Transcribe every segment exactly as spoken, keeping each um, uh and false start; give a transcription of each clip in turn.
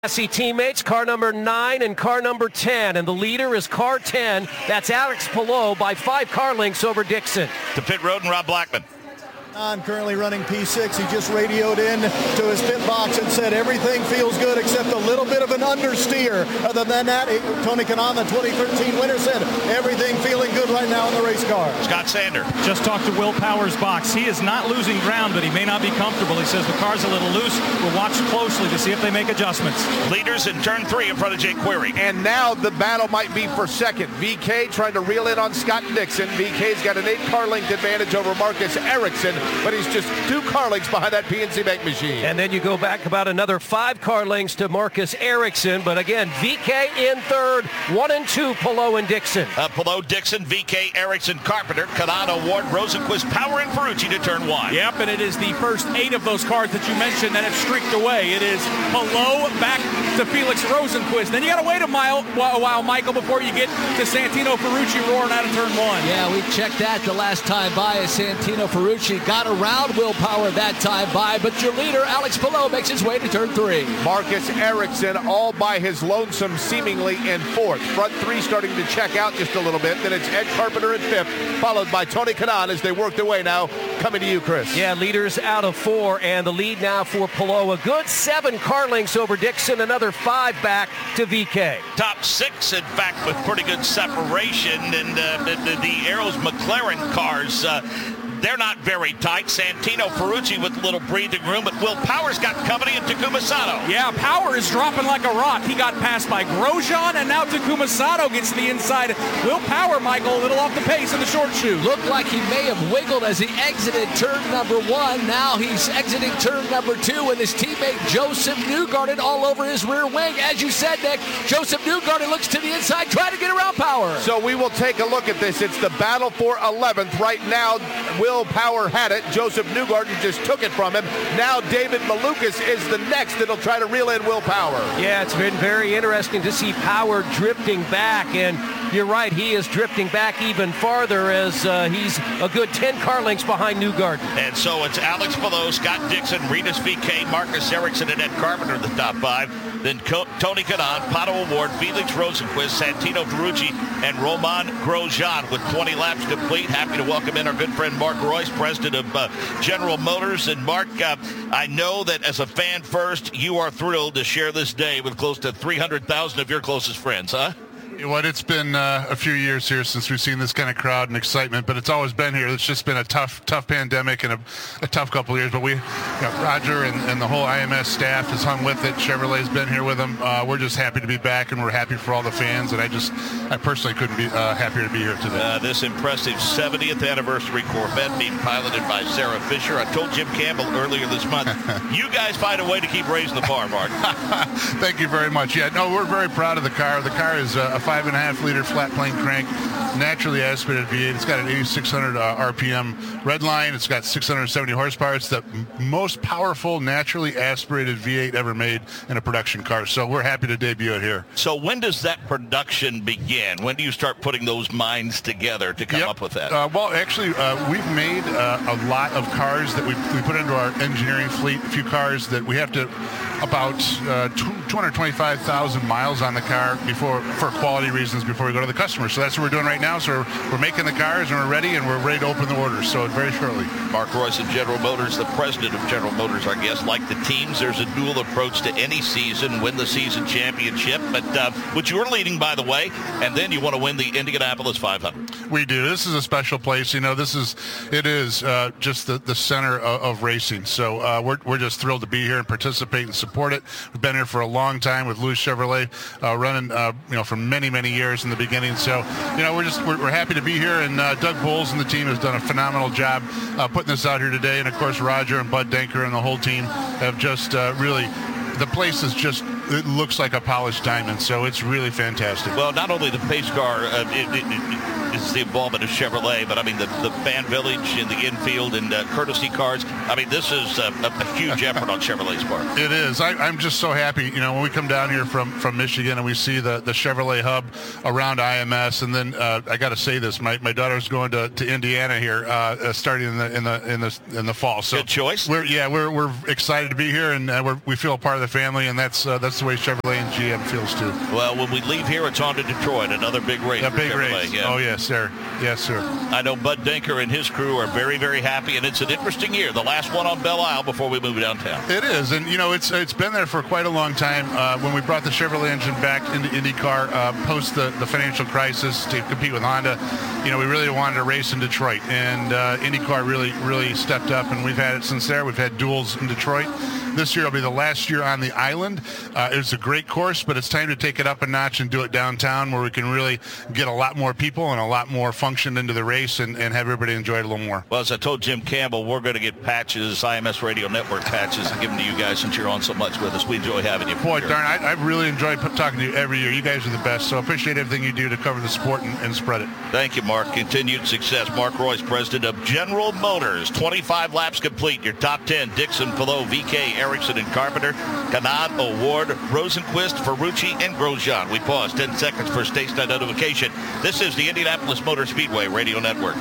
teammates, car number nine and car number ten, and the leader is car ten. That's Alex Palou by five car lengths over Dixon. To pit road and Rob Blackman. I'm currently running P six. He just radioed in to his pit box and said everything feels good except a little bit of an understeer. Other than that, Tony Kanaan, the twenty thirteen winner, said everything feeling good right now in the race car. Scott Sander. Just talked to Will Power's box. He is not losing ground, but he may not be comfortable. He says the car's a little loose. We'll watch closely to see if they make adjustments. Leaders in turn three in front of Jake Query. And now the battle might be for second. V K trying to reel in on Scott Dixon. V K's got an eight car length advantage over Marcus Ericsson, but he's just two car lengths behind that P N C Bank machine. And then you go back about another five car lengths to Marcus Ericsson. But again, V K in third, one and two, Palou and Dixon. Uh, Palou, Dixon, V K, Ericsson, Carpenter, Kanaan, Ward, Rosenquist, Power, and Ferrucci to turn one. Yep, and it is the first eight of those cars that you mentioned that have streaked away. It is Palou back to Felix Rosenquist. Then you got to wait a mile, a while, Michael, before you get to Santino Ferrucci roaring out of turn one. Yeah, we checked that the last time by as Santino Ferrucci got around Will Power that time by, but your leader, Alex Palou, makes his way to turn three. Marcus Ericsson all by his lonesome seemingly in fourth. Front three starting to check out just a little bit. Then it's Ed Carpenter in fifth, followed by Tony Kanaan as they work their way now. Coming to you, Chris. Yeah, leaders out of four, and the lead now for Palou. A good seven car lengths over Dixon, another five back to V K. Top six, in fact, with pretty good separation. And uh, the, the, the Arrows McLaren cars, uh, they're not very tight. Santino Ferrucci with a little breathing room, but Will Power's got company in Takuma Sato. Yeah, Power is dropping like a rock. He got passed by Grosjean, and now Takuma Sato gets to the inside. Will Power, Michael, a little off the pace in the short shoe. Looked like he may have wiggled as he exited turn number one. Now he's exiting turn number two with his teammate Joseph Newgarden all over his rear wing. As you said, Nick, Joseph Newgarden looks to the inside, trying to get around Power. So we will take a look at this. It's the battle for eleventh. Right now, Will Power had it. Joseph Newgarden just took it from him. Now David Malukas is the next that'll try to reel in Will Power. Yeah, it's been very interesting to see Power drifting back, and you're right, he is drifting back even farther as uh, he's a good ten car lengths behind Newgarden. And so it's Alex Palou, Scott Dixon, Renus V K, Marcus Ericsson, and Ed Carpenter in the top five. Then Co- Tony Kanaan, Pato Award, Felix Rosenquist, Santino Ferrucci, and Romain Grosjean with twenty laps complete. Happy to welcome in our good friend Mark Royce, president of uh, General Motors. And Mark, uh, I know that as a fan first, you are thrilled to share this day with close to three hundred thousand of your closest friends, huh? What it's been uh, a few years here since we've seen this kind of crowd and excitement, but it's always been here. It's just been a tough, tough pandemic and a, a tough couple of years. But we, you know, Roger and, and the whole I M S staff has hung with it. Chevrolet's been here with them. Uh, we're just happy to be back, and we're happy for all the fans. And I just, I personally couldn't be uh, happier to be here today. Uh, this impressive seventieth anniversary Corvette being piloted by Sarah Fisher. I told Jim Campbell earlier this month, you guys find a way to keep raising the bar, Mark. Thank you very much. Yeah, no, we're very proud of the car. The car is uh, a five and a half liter flat plane crank, naturally aspirated V eight. It's got an eighty-six hundred uh, R P M red line. It's got six hundred seventy horsepower. It's the m- most powerful naturally aspirated V eight ever made in a production car. So we're happy to debut it here. So when does that production begin? When do you start putting those minds together to come yep. up with that? Uh, well, actually, uh, we've made uh, a lot of cars that we we put into our engineering fleet. A few cars that we have to about uh, two hundred twenty-five thousand miles on the car before, for quality reasons, before we go to the customer. So that's what we're doing right now. So we're, we're making the cars and we're ready, and we're ready to open the orders. So very shortly. Mark Royce of General Motors, the president of General Motors, our guest. Like the teams, there's a dual approach to any season, win the season championship, but uh, which you're leading, by the way, and then you want to win the Indianapolis five hundred. We do. This is a special place. You know, this is, it is uh, just the, the center of, of racing. So uh, we're, we're just thrilled to be here and participate and support it. We've been here for a long time with Louis Chevrolet, uh, running, uh, you know, for many, many years in the beginning. So, you know, we're just, we're, we're happy to be here. And uh, Doug Bowles and the team has done a phenomenal job uh, putting this out here today. And of course, Roger and Bud Denker and the whole team have just uh, really, the place is just, it looks like a polished diamond. So it's really fantastic. Well, not only the pace car, uh, it, it, it, is the involvement of Chevrolet, but I mean the, the fan village in the infield and uh, courtesy cars. I mean, this is a, a, a huge effort on Chevrolet's part. It is. I, I'm just so happy, you know, when we come down here from, from Michigan and we see the, the Chevrolet hub around I M S, and then uh, I got to say this, my, my daughter's going to, to Indiana here, uh, starting in the in the in the in the fall. So good choice. We're yeah, we're we're excited to be here, and uh, we're, we feel a part of the family, and that's uh, that's the way Chevrolet and G M feels too. Well, when we leave here, it's on to Detroit, another big race. A big Chevrolet. race. Yeah. Oh yes, sir. Yes, sir. I know Bud Denker and his crew are very, very happy, and it's an interesting year. The last one on Belle Isle before we move downtown. It is, and you know, it's it's been there for quite a long time. Uh, when we brought the Chevrolet engine back into IndyCar uh, post the, the financial crisis to compete with Honda, you know, we really wanted to race in Detroit, and uh, IndyCar really, really stepped up, and we've had it since there. We've had duels in Detroit. This year will be the last year on the island. Uh, it's a great course, but it's time to take it up a notch and do it downtown, where we can really get a lot more people and a lot more function into the race, and, and have everybody enjoy it a little more. Well, as I told Jim Campbell, we're going to get patches, I M S Radio Network patches, and give them to you guys since you're on so much with us. We enjoy having you. Boy, sure. darn, I, I really enjoyed talking to you every year. You guys are the best, so I appreciate everything you do to cover the sport and, and spread it. Thank you, Mark. Continued success. Mark Royce, president of General Motors. twenty-five laps complete. Your top ten, Dixon, Palou, V K, Erickson, and Carpenter. Kanaan, Award, Rosenquist, Ferrucci, and Grosjean. We pause ten seconds for station identification. This is the Indianapolis Motor Speedway Radio Network.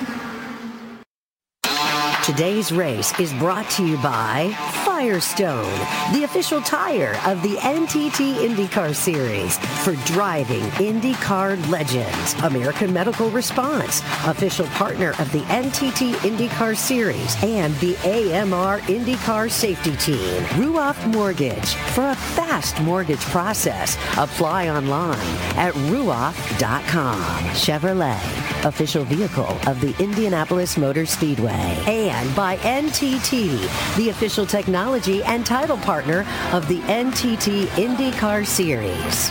Today's race is brought to you by Firestone, the official tire of the N T T IndyCar Series for driving IndyCar legends. American Medical Response, official partner of the N T T IndyCar Series and the A M R IndyCar Safety Team. Ruoff Mortgage, for a fast mortgage process. Apply online at ruoff dot com. Chevrolet, official vehicle of the Indianapolis Motor Speedway. And by N T T, the official technology and title partner of the N T T IndyCar Series.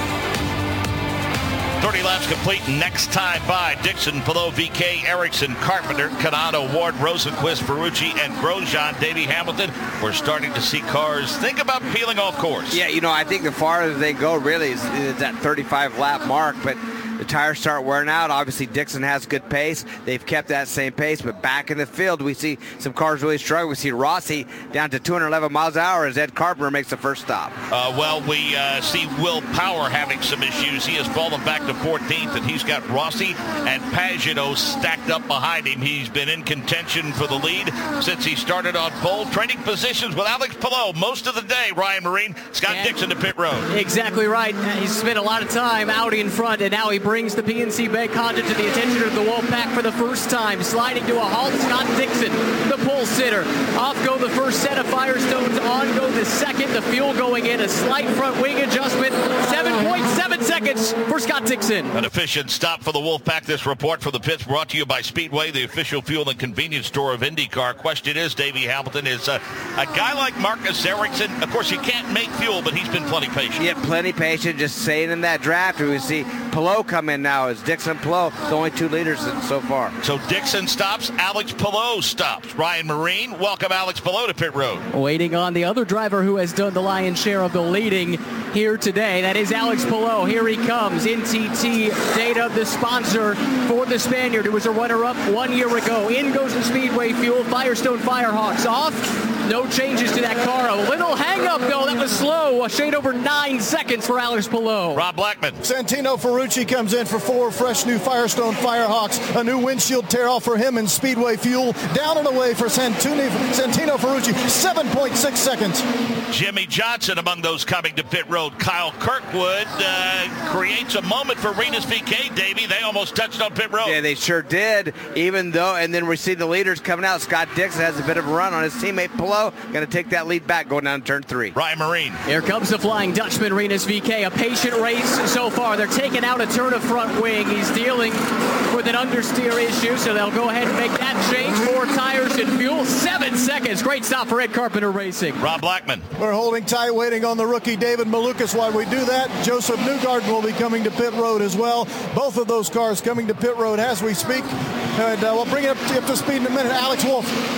thirty laps complete. Next time by Dixon, Palou, V K, Erickson, Carpenter, Kanaan, Award, Rosenquist, Ferrucci, and Grosjean. Davey Hamilton, we're starting to see cars think about peeling off course. Yeah, you know, I think the farther they go really is, is that thirty-five lap mark, but the tires start wearing out. Obviously, Dixon has good pace. They've kept that same pace, but back in the field, we see some cars really struggle. We see Rossi down to two hundred eleven miles an hour as Ed Carpenter makes the first stop. Uh, well, we uh, see Will Power having some issues. He has fallen back to fourteenth, and he's got Rossi and Pagano stacked up behind him. He's been in contention for the lead since he started on pole. Trading positions with Alex Palou most of the day. Ryan Marine, Scott and Dixon to pit road. Exactly right. He's spent a lot of time out in front, and now he brings the P N C Bank Honda to the attention of the Wolfpack for the first time. Sliding to a halt, Scott Dixon, the pole sitter. Off go the first set of Firestones, on go the second. The fuel going in, a slight front wing adjustment. seven point seven seconds for Scott Dixon. An efficient stop for the Wolfpack. This report from the pits brought to you by Speedway, the official fuel and convenience store of IndyCar. Question is, Davey Hamilton, is uh, a guy like Marcus Ericsson, of course, he can't make fuel, but he's been plenty patient. Yeah, plenty patient, just staying in that draft. We see Palou come in now as Dixon Palou, the only two leaders so far. So Dixon stops, Alex Palou stops. Ryan Marine, welcome Alex Palou to pit road. Waiting on the other driver who has done the lion's share of the leading here today. That is Alex Palou. Here he comes. N T T Data, the sponsor for the Spaniard, who was a runner-up one year ago. In goes the Speedway fuel. Firestone Firehawks off. No changes to that car. A little hang-up, though. That was slow. A shade over nine seconds for Alex Palou. Rob Blackman. Santino Ferrucci comes in for four fresh new Firestone Firehawks. A new windshield tear-off for him in Speedway fuel. Down and away for Santino, Santino Ferrucci. seven point six seconds. Jimmy Johnson among those coming to pit road. Kyle Kirkwood uh, creates a moment for Renus V K, Davey. They almost touched on pit road. Yeah, they sure did. Even though, and then we see the leaders coming out. Scott Dixon has a bit of a run on his teammate Palou. Going to take that lead back going down turn three. Ryan Marine. Here comes the Flying Dutchman, Renus V K. A patient race so far. They're taking out a turn of front wing. He's dealing with an understeer issue, so they'll go ahead and make that change. Four tires and fuel. Seven seconds. Great stop for Ed Carpenter Racing. Rob Blackman. We're holding tight, waiting on the rookie David Malukas. While we do that, Joseph Newgarden will be coming to pit road as well. Both of those cars coming to pit road as we speak. And uh, we'll bring it up to, up to speed in a minute. Alex Wolf.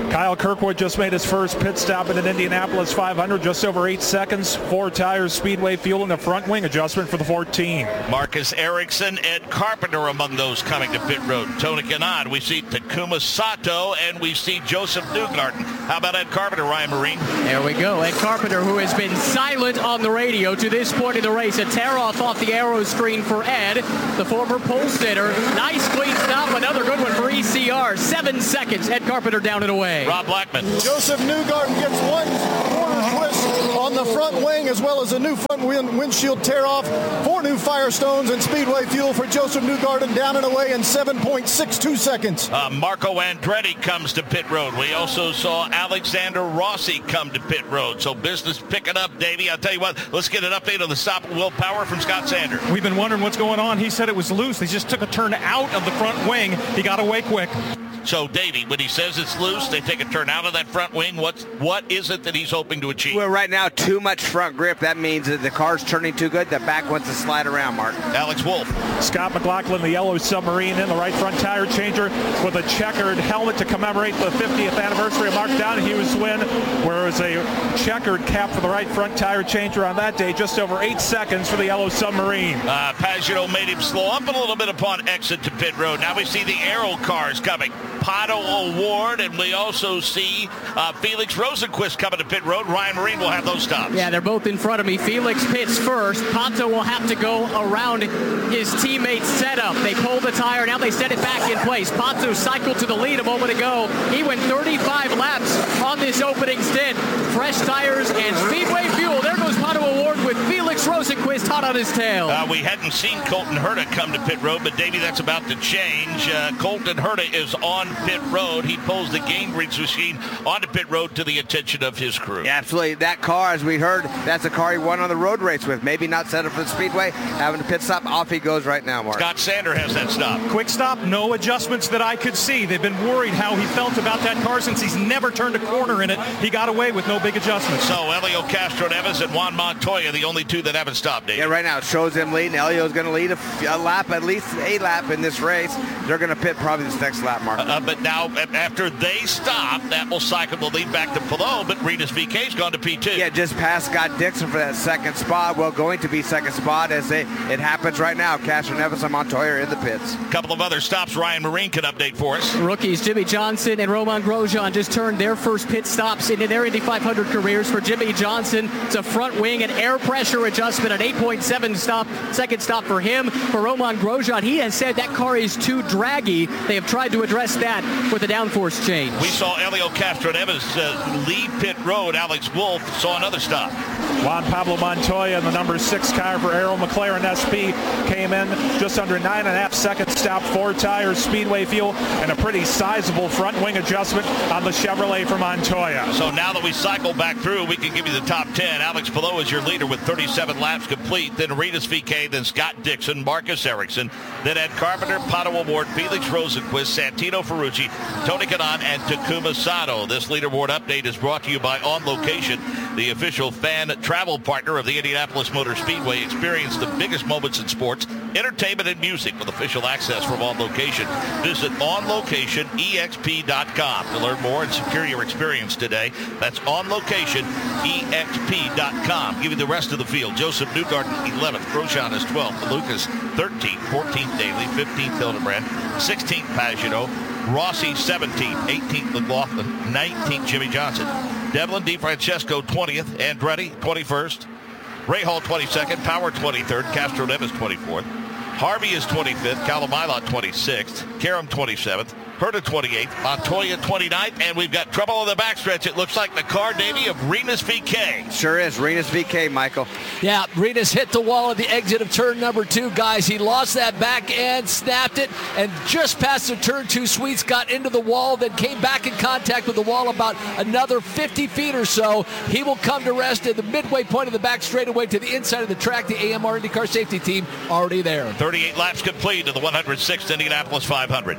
Kyle Kirkwood just made his first pit stop in an Indianapolis five hundred, just over eight seconds. Four tires, Speedway fuel, and a front wing adjustment for the fourteen. Marcus Ericsson, Ed Carpenter among those coming to pit road. Tony Kanaan, we see Takuma Sato, and we see Joseph Newgarden. How about Ed Carpenter, Ryan Marine? There we go. Ed Carpenter, who has been silent on the radio to this point in the race. A tear-off off the aero screen for Ed, the former pole sitter. Nice clean stop, another good one for E C R. Seven seconds, Ed Carpenter down and away. Rob Blackman. Joseph Newgarden gets one corner twist on the front wing, as well as a new front wind, windshield tear-off. Four new Firestones and Speedway fuel for Joseph Newgarden, down and away in seven point six two seconds. Uh, Marco Andretti comes to pit road. We also saw Alexander Rossi come to pit road. So business picking up, Davey. I'll tell you what, let's get an update on the stop of Will Power from Scott Sander. We've been wondering what's going on. He said it was loose. He just took a turn out of the front wing. He got away quick. So, Davey, when he says it's loose, they take a turn out of that front wing. What's, what is it that he's hoping to achieve? Well, right now, too much front grip. That means that the car's turning too good. The back wants to slide around, Mark. Alex Wolf. Scott McLaughlin, the yellow submarine in the right front tire changer with a checkered helmet to commemorate the fiftieth anniversary of Mark Donahue's win, where it was a checkered cap for the right front tire changer on that day, just over eight seconds for the yellow submarine. Uh, Pagano made him slow up a little bit upon exit to pit road. Now we see the Aero cars coming. Pato O'Ward, and we also see uh, Felix Rosenquist coming to pit road. Ryan Marine will have those stops. Yeah, they're both in front of me. Felix pits first. Pato will have to go around his teammate's setup. They pull the tire. Now they set it back in place. Pato cycled to the lead a moment ago. He went thirty-five laps on this opening stint. Fresh tires and Speedway fuel. There goes Pato O'Ward with Felix Rosenquist hot on his tail. Uh, we hadn't seen Colton Herta come to pit road, but Davey, that's about to change. Uh, Colton Herta is on pit road. He pulls the Gainbridge machine onto pit road to the attention of his crew. Yeah, absolutely. That car, as we heard, that's a car he won on the road race with. Maybe not set up for the Speedway. Having a pit stop, off he goes right now, Mark. Scott Sander has that stop. Quick stop, no adjustments that I could see. They've been worried how he felt about that car since he's never turned a corner in it. He got away with no big adjustments. So Elio Castro-Neves and Juan Montoya, the only two that haven't stopped, Dave. Yeah, right now it shows him leading. Elio's going to lead a, a lap, at least a lap in this race. They're going to pit probably this next lap, Mark. Uh, but now, after they stop, that will cycle the lead back to Palou, but Rinus V K's gone to P two. Yeah, just past Scott Dixon for that second spot. Well, going to be second spot as they, it happens right now. Castro-Neves and Montoya are in the pits. A couple of other stops Ryan Marine can update for us. Rookies Jimmy Johnson and Romain Grosjean just turned their first pit stops into their Indy five hundred careers. For Jimmy Johnson, it's a front wing and air pressure adjustment, an eight point seven stop, second stop for him. For Romain Grosjean, he has said that car is too draggy. They have tried to address that with a downforce change. We saw Elio Castro-Neves uh, lead pit road. Alex Wolf saw another stop. Juan Pablo Montoya in the number six car for Aero McLaren S P came in just under nine and a half seconds, stopped four tires, Speedway fuel, and a pretty sizable front wing adjustment on the Chevrolet for Montoya. So now that we cycle back through, we can give you the top ten. Alex Palou is your leader with thirty-seven laps complete. Then Rinus V K, then Scott Dixon, Marcus Ericsson, then Ed Carpenter, Pato O'Ward, Felix Rosenquist, Santino Ferrucci, Tony Kanaan, and Takuma Sato. This leaderboard update is brought to you by On Location, the official fan travel partner of the Indianapolis Motor Speedway. Experience the biggest moments in sports, entertainment, and music with official access from On Location. Visit on location E X P dot com to learn more and secure your experience today. That's on location E X P dot com. Give you the rest of the field. Joseph Newgarden, eleventh. Grosjean is twelfth. Lucas, thirteenth. fourteenth, Daly. fifteenth, Hildebrand. sixteenth, Pagano. Rossi, seventeenth. eighteenth, McLaughlin. nineteenth, Jimmy Johnson. Devlin DeFrancesco, twentieth. Andretti, twenty-first. Rahal, twenty-second. Power, twenty-third. Castro-Neves, twenty-fourth. Harvey is twenty-fifth. Kalamila, twenty-sixth. Karam, twenty-seventh. Herta, twenty-eighth. Montoya, twenty-ninth. And we've got trouble on the backstretch. It looks like the car, Davey, of Rinus V K. Sure is. Rinus V K, Michael. Yeah, Rinus hit the wall at the exit of turn number two, guys. He lost that back end, snapped it, and just past the turn two sweets got into the wall, then came back in contact with the wall about another fifty feet or so. He will come to rest at the midway point of the back straightaway to the inside of the track. The A M R IndyCar safety team already there. thirty-eight laps complete to the one hundred sixth Indianapolis five hundred.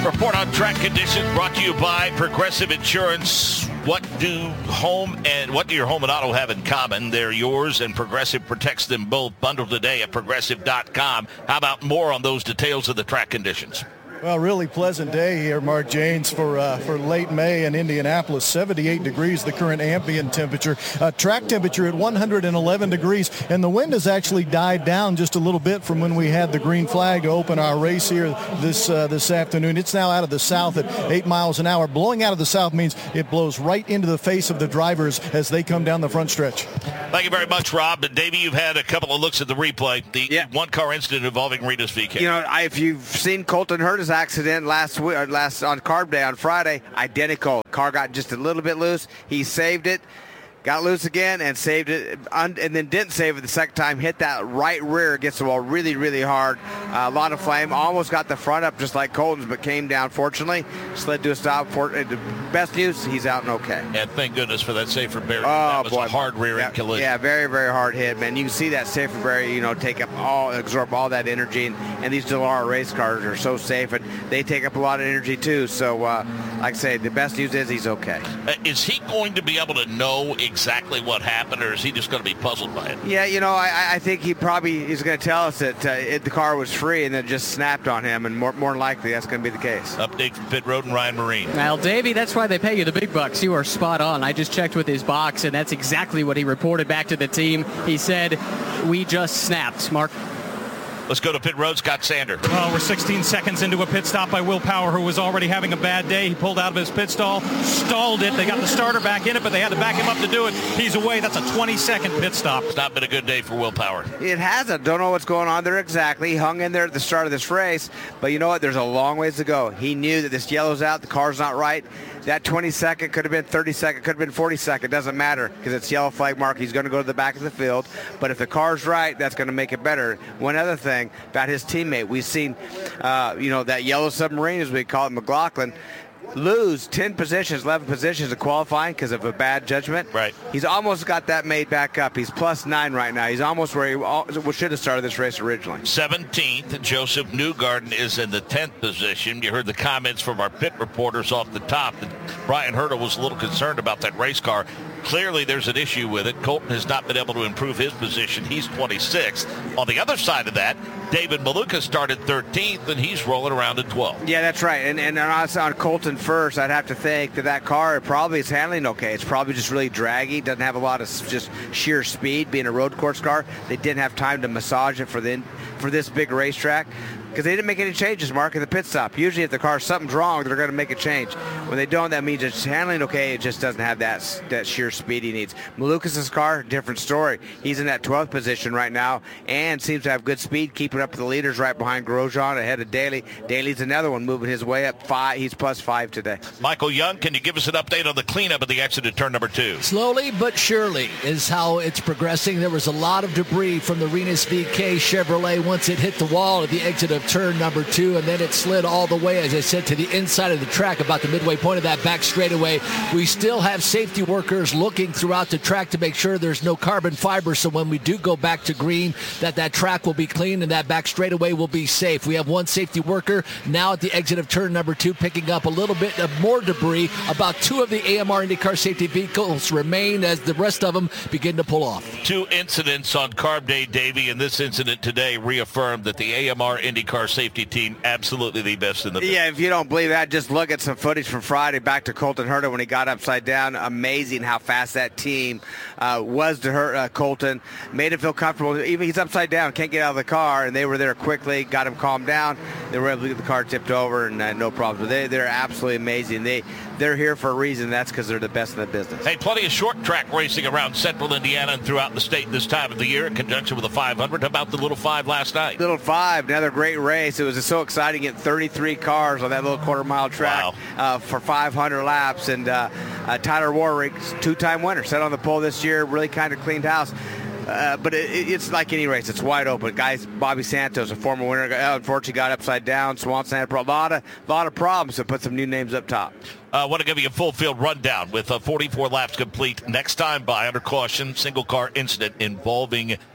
Report on track conditions brought to you by Progressive Insurance. What do home and what do your home and auto have in common? They're yours, and Progressive protects them both. Bundled today at progressive dot com. How about more on those details of the track conditions? Well, really pleasant day here, Mark Janes, for uh, for late May in Indianapolis. seventy-eight degrees, the current ambient temperature. Uh, track temperature at one hundred eleven degrees, and the wind has actually died down just a little bit from when we had the green flag to open our race here this uh, this afternoon. It's now out of the south at eight miles an hour. Blowing out of the south means it blows right into the face of the drivers as they come down the front stretch. Thank you very much, Rob. But Davey, you've had a couple of looks at the replay. The yeah. one-car incident involving Rinus V K. You know, I, if you've seen Colton Herta's accident last week, or last on Carb Day on Friday, identical. Car got just a little bit loose. He saved it, got loose again, and saved it, and then didn't save it the second time. Hit that right rear against the wall really, really hard. Uh, a lot of flame. Almost got the front up just like Colton's, but came down. Fortunately, slid to a stop. For the best news, he's out and okay. And thank goodness for that Safer Barrier. Oh, that was boy. a hard rear yeah, end collision. Yeah, very, very hard hit, man. You can see that Safer Barrier, you know, take up all, absorb all that energy, and, and these Dallara race cars are so safe, and they take up a lot of energy too. So, uh, like I say, the best news is he's okay. Uh, is he going to be able to know exactly what happened, or is he just going to be puzzled by it? Yeah, you know, I, I think he probably is going to tell us that uh, it, the car was free and then just snapped on him, and more, more than likely that's going to be the case. Update from Pit Road and Ryan Marine. Well, Davey, that's why they pay you the big bucks. You are spot on. I just checked with his box, and that's exactly what he reported back to the team. He said, we just snapped. Mark? Let's go to Pit Road. Scott Sander. Well, we're sixteen seconds into a pit stop by Will Power, who was already having a bad day. He pulled out of his pit stall, stalled it. They got the starter back in it, but they had to back him up to do it. He's away. That's a twenty-second pit stop. It's not been a good day for Will Power. It hasn't. Don't know what's going on there exactly. He hung in there at the start of this race, but you know what? There's a long ways to go. He knew that this yellow's out. The car's not right. That twenty-second could have been thirty-second, could have been forty-second. Doesn't matter because it's yellow flag mark. He's going to go to the back of the field. But if the car's right, that's going to make it better. One other thing about his teammate, we've seen, uh, you know, that yellow submarine, as we call it, McLaughlin, lose ten positions, eleven positions in qualifying because of a bad judgment. Right. He's almost got that made back up. He's plus nine right now. He's almost where he should have started this race originally. seventeenth, Joseph Newgarden is in the tenth position. You heard the comments from our pit reporters off the top that Brian Herta was a little concerned about that race car. Clearly, there's an issue with it. Colton has not been able to improve his position. He's twenty-sixth. On the other side of that, David Maluka started thirteenth, and he's rolling around at twelfth. Yeah, that's right. And and on, on Colton first, I'd have to think that that car probably is handling okay. It's probably just really draggy. Doesn't have a lot of just sheer speed. Being a road course car, they didn't have time to massage it for the for this big racetrack. Because they didn't make any changes, Mark, at the pit stop. Usually if the car, something's wrong, they're going to make a change. When they don't, that means it's handling okay. It just doesn't have that that sheer speed he needs. Malukas' car, different story. He's in that twelfth position right now and seems to have good speed, keeping up with the leaders right behind Grosjean, ahead of Daly. Daly's another one moving his way up five. He's plus five today. Michael Young, can you give us an update on the cleanup of the exit at turn number two? Slowly but surely is how it's progressing. There was a lot of debris from the Rinus V K Chevrolet once it hit the wall at the exit of turn number two, and then it slid all the way, as I said, to the inside of the track, about the midway point of that back straightaway. We still have safety workers looking throughout the track to make sure there's no carbon fiber, so when we do go back to green, that that track will be clean and that back straightaway will be safe. We have one safety worker now at the exit of turn number two, picking up a little bit of more debris. About two of the A M R IndyCar safety vehicles remain as the rest of them begin to pull off. Two incidents on Carb Day, Davey, and this incident today reaffirmed that the A M R IndyCar safety team absolutely the best in the business. Yeah, if you don't believe that, just look at some footage from Friday back to Colton Herta when he got upside down. Amazing how fast that team uh, was to hurt uh, Colton. Made him feel comfortable. Even he's upside down, can't get out of the car, and they were there quickly, got him calmed down. They were able to get the car tipped over, and uh, no problem. They, they're absolutely amazing. They, they're here for a reason. That's because they're the best in the business. Hey, plenty of short track racing around central Indiana and throughout the state this time of the year in conjunction with the five hundred. How about the Little Five last night? Little Five, another great race. It was so exciting getting thirty-three cars on that little quarter mile track. Wow. uh, for five hundred laps. And uh, uh, Tyler Warwick, two-time winner, sat on the pole this year, really kind of cleaned house. Uh, but it, it's like any race. It's wide open. Guys, Bobby Santos, a former winner, unfortunately got upside down. Swanson had a lot of, lot of problems, so put some new names up top. I uh, want to give you a full field rundown with uh, forty-four laps complete. Next time by, under caution, single car incident involving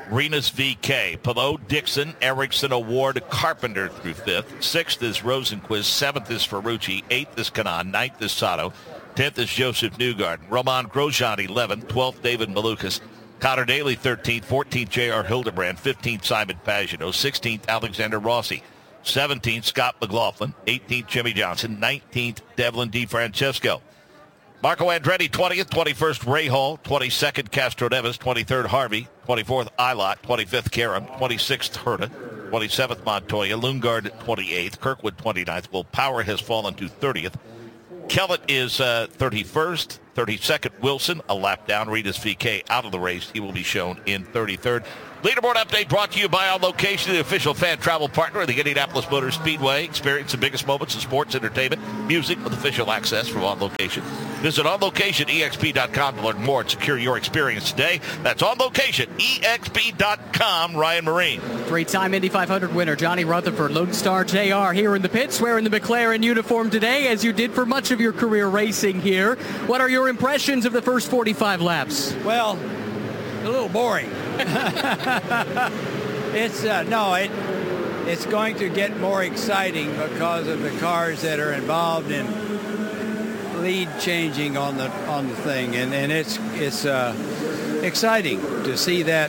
Renus V K, Palou, Dixon, Erickson, Award, Carpenter through fifth. Sixth is Rosenquist. Seventh is Ferrucci. Eighth is Kanaan. Ninth is Sato. Tenth is Joseph Newgarden. Roman Grosjean, eleventh. Twelfth, David Malukas. Connor Daly, thirteenth. fourteenth, J R Hildebrand. fifteenth, Simon Pagenaud. sixteenth, Alexander Rossi. seventeenth, Scott McLaughlin. eighteenth, Jimmy Johnson. nineteenth, Devlin DeFrancesco. Marco Andretti, twentieth. twenty-first, Ray Hall. twenty-second, Castro Neves. twenty-third, Harvey. twenty-fourth, Ilott. twenty-fifth, Karam. twenty-sixth, Herta. twenty-seventh, Montoya. Lundgaard, twenty-eighth. Kirkwood, twenty-ninth. Will Power has fallen to thirtieth. Kellett is uh, thirty-first. thirty-second, Wilson, a lap down. Renus V K out of the race. He will be shown in thirty-third. Leaderboard update brought to you by On Location, the official fan travel partner of the Indianapolis Motor Speedway. Experience the biggest moments in sports, entertainment, music with official access from On Location. Visit on location E X P dot com to learn more and secure your experience today. That's On Location E X P dot com. Ryan Marine. Three-time Indy five hundred winner Johnny Rutherford, Lone Star J R here in the pits, wearing the McLaren uniform today, as you did for much of your career racing here. What are your impressions of the first forty-five laps? Well, a little boring. it's uh, no, it it's going to get more exciting because of the cars that are involved in lead changing on the on the thing, and and it's it's uh, exciting to see that,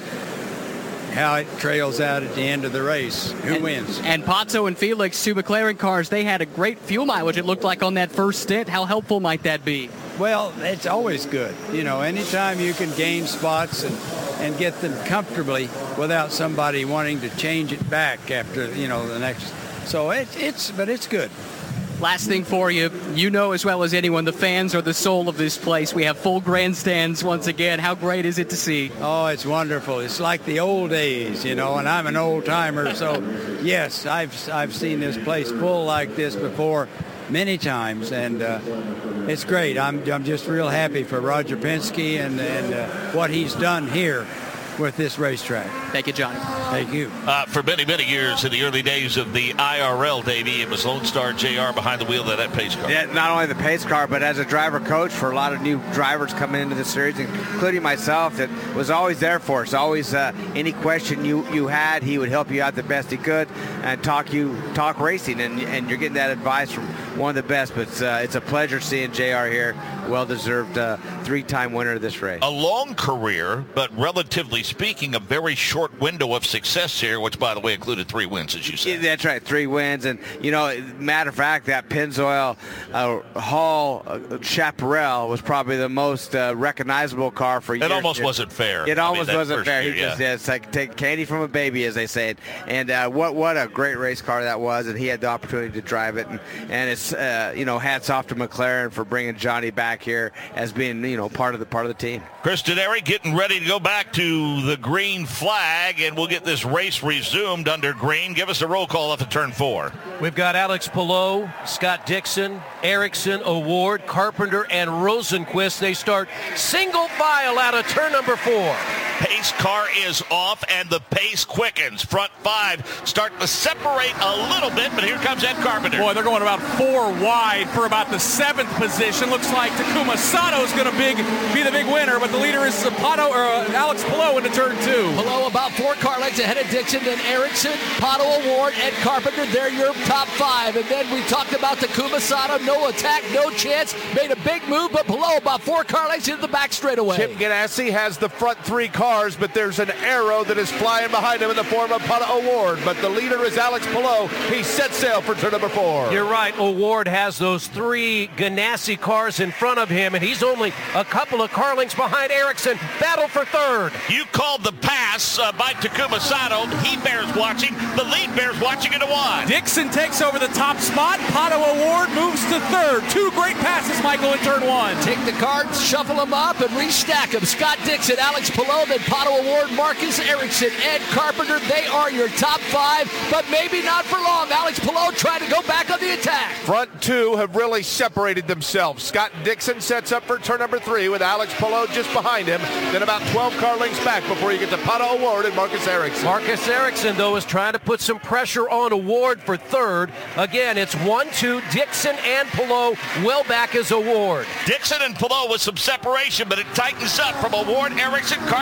how it trails out at the end of the race. Who and, wins? And Pato and Felix, two McLaren cars, they had a great fuel mileage, it looked like, on that first stint. How helpful might that be? Well, it's always good. You know, anytime you can gain spots and, and get them comfortably without somebody wanting to change it back after, you know, the next. So it, it's, but it's good. Last thing for you, you know as well as anyone, the fans are the soul of this place. We have full grandstands once again. How great is it to see? Oh, it's wonderful. It's like the old days, you know, and I'm an old timer. So, yes, I've, I've seen this place full like this before many times, and uh, it's great. I'm, I'm just real happy for Roger Penske and, and uh, what he's done here with this racetrack. Thank you, Johnny. Thank you. Uh, for many, many years, in the early days of the I R L, Davey, it was Lone Star J R behind the wheel of that pace car. Yeah, not only the pace car, but as a driver coach for a lot of new drivers coming into the series, including myself, that was always there for us. Always uh, any question you, you had, he would help you out the best he could and talk you talk racing, and, and you're getting that advice from one of the best. But uh, it's a pleasure seeing J R here. Well-deserved uh, three-time winner of this race. A long career, but relatively speaking, a very short window of success here, which, by the way, included three wins, as you said. Yeah, that's right, three wins. And, you know, matter of fact, that Pennzoil uh, Hall uh, Chaparral was probably the most uh, recognizable car for years. It almost wasn't fair. It almost I mean, wasn't fair. Year, he just, yeah. yeah, it's like take candy from a baby, as they say. And uh, what what a great race car that was, and he had the opportunity to drive it. And, and it's, uh, you know, hats off to McLaren for bringing Johnny back here as being, you know, part of the part of the team. Chris Denari getting ready to go back to the green flag, and we'll get this race resumed under green. Give us a roll call off of turn four. We've got Alex Palou, Scott Dixon, Erickson, Award, Carpenter, and Rosenquist. They start single file out of turn number four. Pace car is off, and the pace quickens. Front five start to separate a little bit, but here comes Ed Carpenter. Boy, they're going about four wide for about the seventh position. Looks like Takuma Sato is going to big be the big winner, but the leader is Pato, or uh, Alex Palou into turn two. Palou about four car lengths ahead of Dixon, then Erickson, Pato, Award, Ed Carpenter. They're your top five. And then we talked about Takuma Sato. No attack, no chance. Made a big move, but Palou about four car lengths into the back straightaway. Chip Ganassi has the front three cars, but there's an arrow that is flying behind him in the form of Pato Award. But the leader is Alex Palou. He sets sail for turn number four. You're right. Award has those three Ganassi cars in front of him, and he's only a couple of car lengths behind Erickson. Battle for third. You called the pass uh, by Takuma Sato. He bears watching. The lead bears watching into one. Dixon takes over the top spot. Pato Award moves to third. Two great passes, Michael, in turn one. Take the cards, shuffle them up, and restack them. Scott Dixon, Alex Palou, then Pato Award, Marcus Erickson, Ed Carpenter. They are your top five, but maybe not for long. Alex Palou trying to go back on the attack. Front two have really separated themselves. Scott Dixon sets up for turn number three with Alex Palou just behind him. Then about twelve car lengths back before you get to Pato Award and Marcus Erickson. Marcus Erickson, though, is trying to put some pressure on Award for third. Again, it's one two, Dixon and Palou well back as Award. Dixon and Palou with some separation, but it tightens up from Award, Erickson, Carpenter, Kanaan,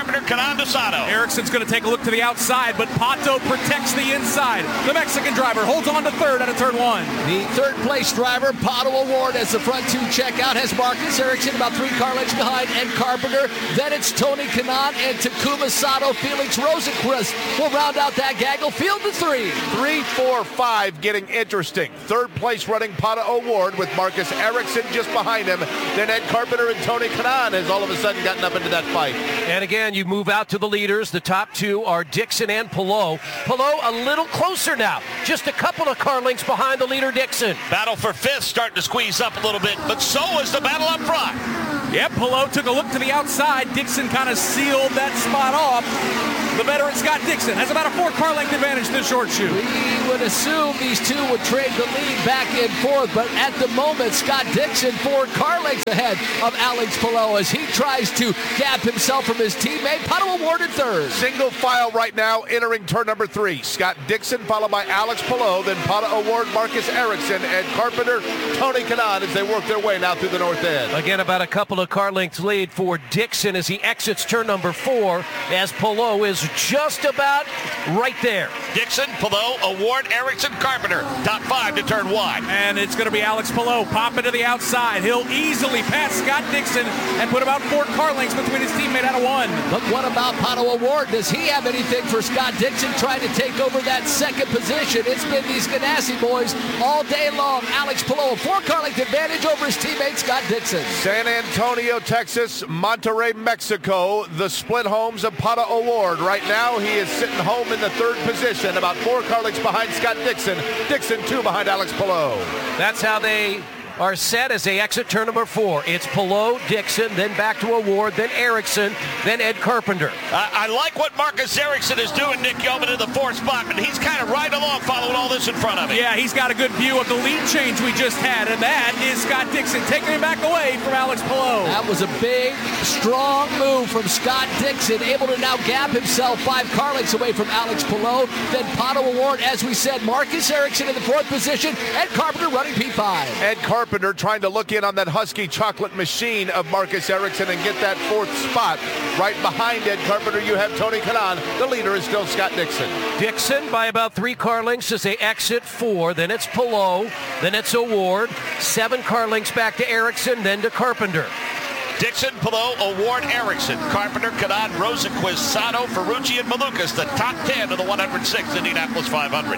Canan to Sato. Ericsson's going to take a look to the outside, but Pato protects the inside. The Mexican driver holds on to third out of turn one. The third place driver, Pato O'Ward, as the front two check out, has Marcus Ericsson about three car lengths behind Ed Carpenter. Then it's Tony Kanaan and Takuma Sato. Felix Rosenquist will round out that gaggle. Field to three. Three, four, five getting interesting. Third place running Pato O'Ward with Marcus Ericsson just behind him. Then Ed Carpenter and Tony Kanaan has all of a sudden gotten up into that fight. And again, you move out to the leaders. The top two are Dixon and Palou. Palou a little closer now. Just a couple of car lengths behind the leader, Dixon. Battle for fifth starting to squeeze up a little bit, but so is the battle up front. Yep, Palou took a look to the outside. Dixon kind of sealed that spot off. The veteran Scott Dixon has about a four-car length advantage in the short shoe. We would assume these two would trade the lead back and forth, but at the moment, Scott Dixon four car lengths ahead of Alex Palou as he tries to gap himself from his teammate. Pato O'Ward in third. Single file right now entering turn number three. Scott Dixon followed by Alex Palou, then Pato O'Ward, Marcus Ericsson, Ed Carpenter, Tony Kanaan as they work their way now through the north end. Again, about a couple of car lengths lead for Dixon as he exits turn number four, as Palou is just about right there. Dixon, Palou, O'Ward, Ericsson, Carpenter. Top five to turn one. And it's going to be Alex Palou popping to the outside. He'll easily pass Scott Dixon and put about four car lengths between his teammate out of one. But what about Pato O'Ward? Does he have anything for Scott Dixon trying to take over that second position? It's been these Ganassi boys all day long. Alex Palou, a four car length advantage over his teammate Scott Dixon. San Antonio, Texas, Monterrey, Mexico, the split homes of Pato O'Ward. Right now, he is sitting home in the third position, about four car lengths behind Scott Dixon. Dixon, two behind Alex Palou. That's how they are set as they exit turn number four. It's Palou, Dixon, then back to O'Ward, then Ericsson, then Ed Carpenter. Uh, I like what Marcus Ericsson is doing, Nick Yeoman, in the fourth spot, but he's kind of right along following all this in front of him. Yeah, he's got a good view of the lead change we just had, and that is Scott Dixon taking him back away from Alex Palou. That was a big, strong move from Scott Dixon, able to now gap himself five car lengths away from Alex Palou. Then Pato O'Ward, as we said, Marcus Ericsson in the fourth position, Ed Carpenter running P five. Ed Carpenter trying to look in on that Husky chocolate machine of Marcus Ericsson and get that fourth spot. Right behind Ed Carpenter, you have Tony Kanaan. The leader is still Scott Dixon. Dixon by about three car lengths as they exit four. Then it's Palou. Then it's O'Ward. Seven car lengths back to Ericsson, then to Carpenter. Dixon, Palou, O'Ward, Ericsson, Carpenter, Kanaan, Rosenquist, Sato, Ferrucci, and Malukas, the top ten of the one hundred sixth Indianapolis five hundred.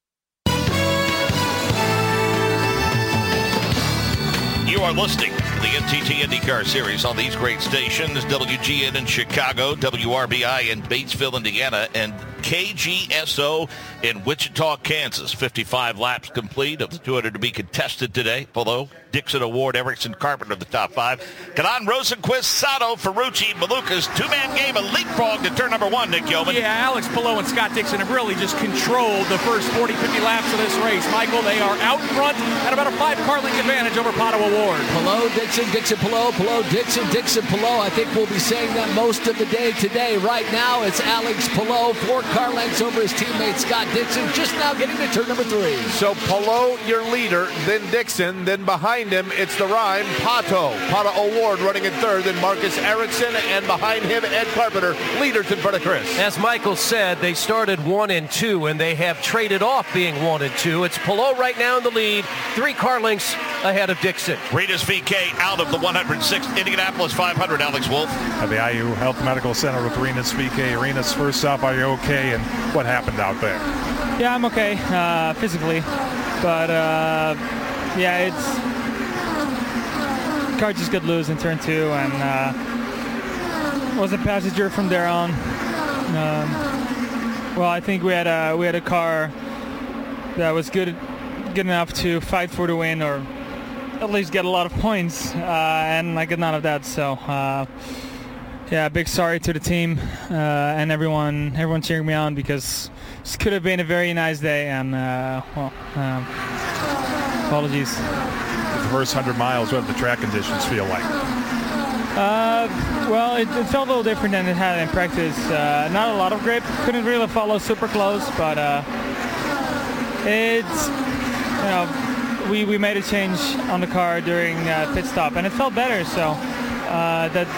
You are listening to the N T T IndyCar Series on these great stations, W G N in Chicago, W R B I in Batesville, Indiana, and K G S O in Wichita, Kansas. fifty-five laps complete of the two hundred to be contested today. Palou, Dixon, O'Ward, Ericsson, Carpenter, the top five. Kanaan, Rosenquist, Sato, Ferrucci, Malukas, two-man game, a leapfrog to turn number one, Nick Yeoman. Yeah, Alex Palou and Scott Dixon have really just controlled the first forty, fifty laps of this race. Michael, they are out front at about a five-car length advantage over Pato O'Ward. Palou, Dixon, Dixon, Palou, Palou, Dixon, Dixon, Palou. I think we'll be saying that most of the day today. Right now, it's Alex Palou, four car lengths over his teammate Scott Dixon, just now getting to turn number three. So Palou, your leader, then Dixon, then behind him, it's the rhyme, Pato. Pato O'Ward running in third, then Marcus Ericsson, and behind him, Ed Carpenter, leaders in front of Chris. As Michael said, they started one and two, and they have traded off being one and two. It's Palou right now in the lead, three car lengths ahead of Dixon. Regis V K out of the one hundred sixth Indianapolis five hundred, Alex Wolf. At the I U Health Medical Center with Regis V K. Regis, first off, are you okay, and what happened out there? Yeah, I'm okay uh, physically, but uh, yeah, it's car just got loose in turn two, and uh, was a passenger from there on. Um, well, I think we had a we had a car that was good good enough to fight for the win, or at least get a lot of points, uh, and I got none of that. So uh, yeah, big sorry to the team uh, and everyone everyone cheering me on, because this could have been a very nice day, and uh, well, um, apologies. The first one hundred miles, what did the track conditions feel like? Uh, well, it, it felt a little different than it had in practice. Uh, not a lot of grip, couldn't really follow super close, but uh, it's, you know, we, we made a change on the car during uh, pit stop, and it felt better, so uh, that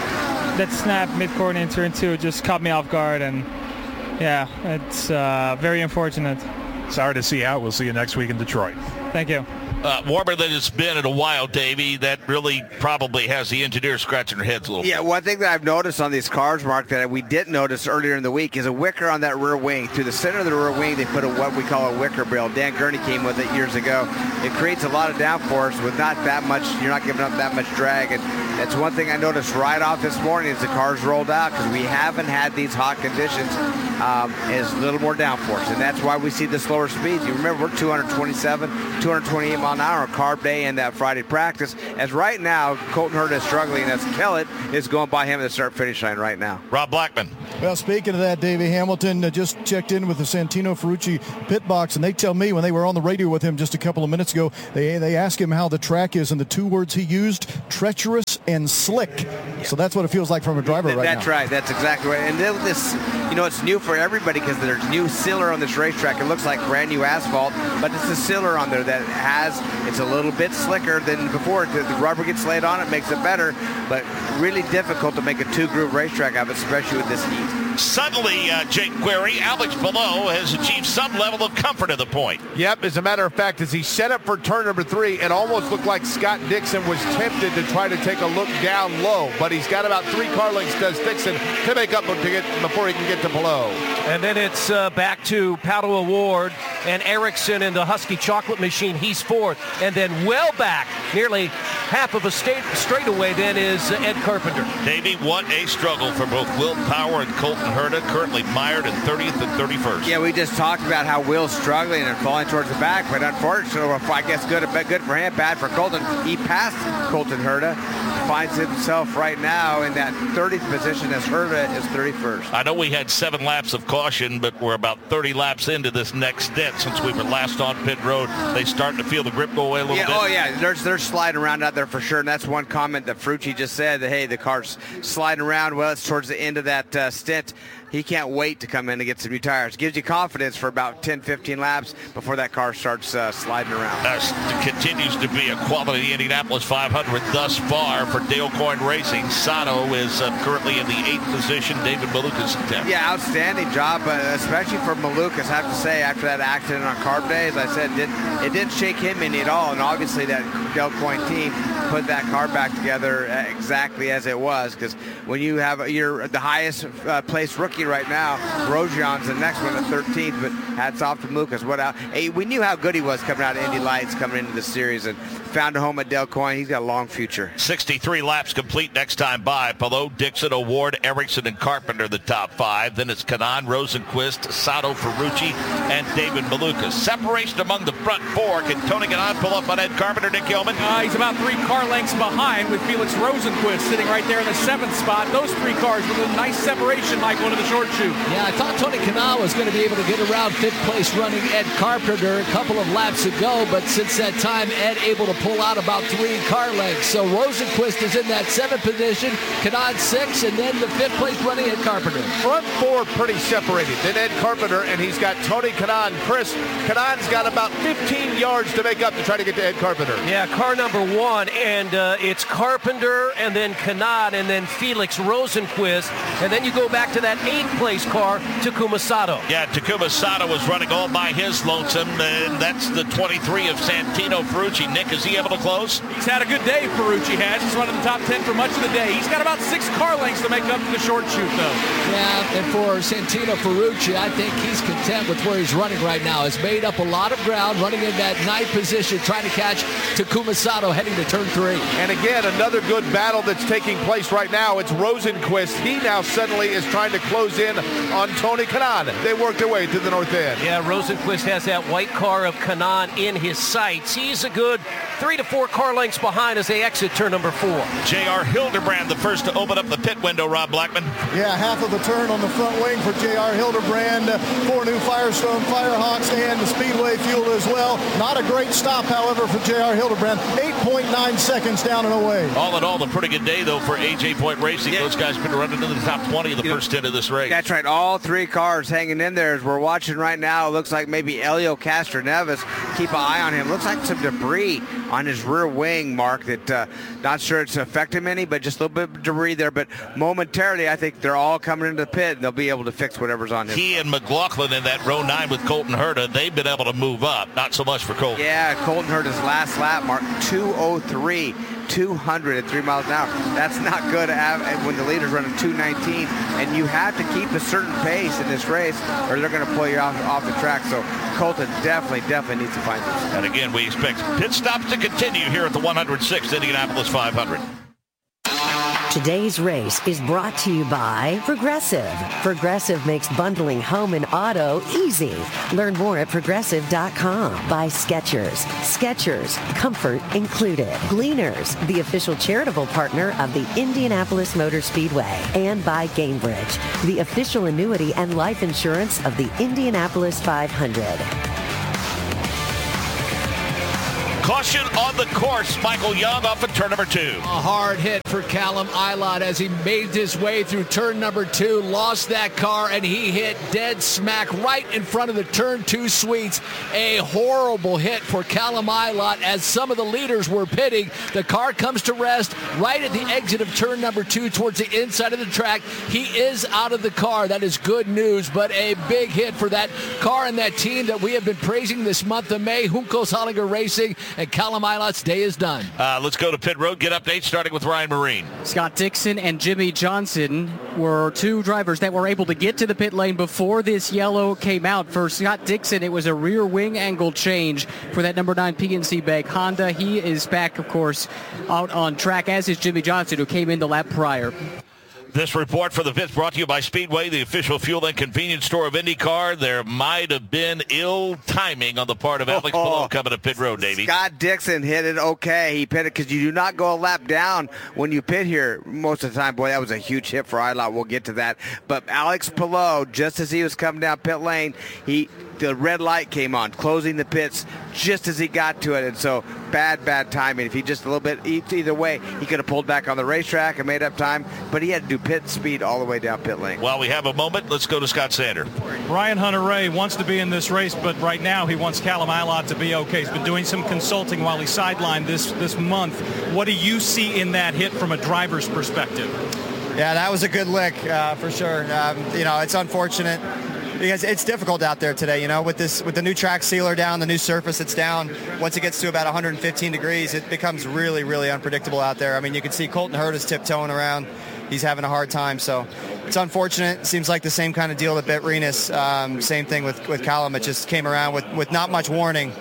that snap mid-corner in turn two just caught me off guard, and yeah, it's uh, very unfortunate. Sorry to see out. We'll see you next week in Detroit. Thank you. Uh, warmer than it's been in a while, Davey. That really probably has the engineers scratching their heads a little yeah, bit. Yeah, one thing that I've noticed on these cars, Mark, that we didn't notice earlier in the week is a wicker on that rear wing. Through the center of the rear wing, they put a what we call a wicker bill. Dan Gurney came with it years ago. It creates a lot of downforce with not that much, you're not giving up that much drag. And that's one thing I noticed right off this morning as the cars rolled out, because we haven't had these hot conditions, um, is a little more downforce. And that's why we see the slower speeds. You remember, we're two twenty-seven, two twenty-eight mile an hour on carb day and that Friday practice. As right now, Colton Herta is struggling as Kellett is going by him at the start-finish line right now. Rob Blackman. Well, speaking of that, Davey Hamilton uh, just checked in with the Santino Ferrucci pit box, and they tell me when they were on the radio with him just a couple of minutes ago, they they asked him how the track is, and the two words he used, treacherous and slick. Yeah. So that's what it feels like from a driver Th- right that's now. That's right. That's exactly right. And this, you know, it's new for everybody because there's new sealer on this racetrack. It looks like brand new asphalt, but it's a sealer on there that has, it's a little bit slicker than before. The, the rubber gets laid on it, makes it better, but really difficult to make a two-groove racetrack of it, especially with this heat. Suddenly, uh, Jake Query, Alex Palou has achieved some level of comfort at the point. Yep, as a matter of fact, as he set up for turn number three, it almost looked like Scott Dixon was tempted to try to take a look down low, but he's got about three car lengths, does Dixon, to make up to get, before he can get to Palou. And then it's uh, back to Pato O'Ward and Ericsson in the Husky Chocolate Machine. He's fourth. And then well back, nearly half of a state, straightaway then is uh, Ed Carpenter. Davey, what a struggle for both Will Power and Colton Herta, currently mired in thirtieth and thirty-first. Yeah, we just talked about how Will's struggling and falling towards the back, but unfortunately, I guess good, good for him, bad for Colton. He passed Colton Herta, finds himself right now in that thirtieth position as Herta is thirty-first. I know we had seven laps of caution, but we're about thirty laps into this next stint since we were last on pit road. They starting to feel the grip go away a little yeah, bit. Oh, yeah, they're, they're sliding around out there for sure, and that's one comment that Ferrucci just said, that, hey, the car's sliding around. Well, it's towards the end of that uh, stint. He can't wait to come in and get some new tires. Gives you confidence for about ten, fifteen laps before that car starts uh, sliding around. Uh, continues to be a quality Indianapolis five hundred thus far for Dale Coyne Racing. Sato is uh, currently in the eighth position. David Malukas in tenth. Yeah, outstanding job, uh, especially for Malukas. I have to say, after that accident on carb day, as I said, did, it didn't shake him any at all. And obviously that Dale Coyne team put that car back together exactly as it was. Because when you have you're the highest uh, placed rookie right now, Grosjean's the next one at thirteenth, but hats off to Lucas. What out? Hey, we knew how good he was coming out of Indy Lights, coming into the series, and found a home at Dale Coyne. He's got a long future. sixty-three laps complete next time by. Palou, Dixon, O'Ward, Ericsson, and Carpenter the top five. Then it's Kanaan, Rosenquist, Sato, Ferrucci, and David Malukas. Separation among the front four. Can Tony Kanaan pull up on Ed Carpenter, Nick Yeoman? Uh, he's about three car lengths behind with Felix Rosenquist sitting right there in the seventh spot. Those three cars with a nice separation, Michael, into the short chute. Yeah, I thought Tony Kanaan was going to be able to get around fifth place running Ed Carpenter a couple of laps ago, but since that time, Ed able to pull out about three car lengths. So Rosenquist is in that seventh position, Kanaan six, and then the fifth place running Ed Carpenter. Front four pretty separated. Then Ed Carpenter, and he's got Tony Kanaan. Chris, Kanaan's got about fifteen yards to make up to try to get to Ed Carpenter. Yeah, car number one, and uh, it's Carpenter, and then Kanaan, and then Felix Rosenquist, and then you go back to that eighth place car, Takuma Sato. Yeah, Takuma Sato was running all by his lonesome, and that's the twenty-three of Santino Ferrucci. Nick, is he able to close? He's had a good day, Ferrucci has. He's running the top ten for much of the day. He's got about six car lengths to make up to the short chute, though. Yeah, and for Santino Ferrucci, I think he's content with where he's running right now. He's made up a lot of ground, running in that ninth position, trying to catch Takuma Sato heading to turn three. And again, another good battle that's taking place right now. It's Rosenquist. He now suddenly is trying to close in on Tony Kanaan. They worked their way to the north end. Yeah, Rosenquist has that white car of Kanaan in his sights. He's a good three to four car lengths behind as they exit turn number four. J R Hildebrand, the first to open up the pit window, Rob Blackman. Yeah, half of the turn on the front wing for J R Hildebrand. Uh, four new Firestone Firehawks and the Speedway fuel as well. Not a great stop, however, for J R Hildebrand. eight point nine seconds down and away. All in all, a pretty good day, though, for A J Point Racing. Yeah. Those guys been running into the top twenty of the you first ten of this race. That's right. All three cars hanging in there as we're watching right right now. It looks like maybe Elio Castroneves. Keep an eye on him. Looks like some debris on his rear wing, Mark, that uh, not sure it's affected him any, but just a little bit of debris there. But momentarily, I think they're all coming into the pit, and they'll be able to fix whatever's on him. He and McLaughlin in that row nine with Colton Herta, they've been able to move up. Not so much for Colton. Yeah, Colton Herta's last lap, Mark, two oh three. two hundred at three miles an hour. That's not good when the leader's running two nineteen, and you have to keep a certain pace in this race or they're going to pull you off, off the track. So Colton definitely, definitely needs to find this. And again, we expect pit stops to continue here at the one hundred sixth Indianapolis five hundred. Today's race is brought to you by Progressive. Progressive makes bundling home and auto easy. Learn more at progressive dot com. By Skechers. Skechers, comfort included. Gleaners, the official charitable partner of the Indianapolis Motor Speedway. And by Gainbridge, the official annuity and life insurance of the Indianapolis five hundred. Caution on the course. Michael Young off at turn number two. A hard hit for Callum Ilott as he made his way through turn number two, lost that car, and he hit dead smack right in front of the turn two suites. A horrible hit for Callum Ilott as some of the leaders were pitting. The car comes to rest right at the exit of turn number two towards the inside of the track. He is out of the car. That is good news, but a big hit for that car and that team that we have been praising this month of May, Juncos Hollinger Racing. And Callum Ilott's day is done. Uh, let's go to pit road. Get updates starting with Ryan Marine. Scott Dixon and Jimmy Johnson were two drivers that were able to get to the pit lane before this yellow came out. For Scott Dixon, it was a rear wing angle change for that number nine P N C Bank Honda. He is back, of course, out on track, as is Jimmy Johnson, who came in the lap prior. This report for the pits brought to you by Speedway, the official fuel and convenience store of IndyCar. There might have been ill timing on the part of Alex oh, Palou coming to pit road, Davey. Scott Dixon hit it okay. He pitted because you do not go a lap down when you pit here most of the time. Boy, that was a huge hit for Ilott. We'll get to that. But Alex Palou, just as he was coming down pit lane, he the red light came on, closing the pits just as he got to it. And so bad, bad timing. If he just a little bit, either way, he could have pulled back on the racetrack and made up time, but he had to do pit speed all the way down pit lane. While we have a moment, let's go to Scott Sander. Ryan Hunter-Reay wants to be in this race, but right now he wants Callum Ilott to be okay. He's been doing some consulting while he's sidelined this, this month. What do you see in that hit from a driver's perspective? Yeah, that was a good lick uh, for sure. Um, you know, it's unfortunate because it's difficult out there today, you know, with this, with the new track sealer down, the new surface that's down. Once it gets to about one hundred fifteen degrees, it becomes really, really unpredictable out there. I mean, you can see Colton Herta is tiptoeing around. He's having a hard time, so it's unfortunate. Seems like the same kind of deal that bet Renus. Um, same thing with, with Callum. It just came around with, with not much warning.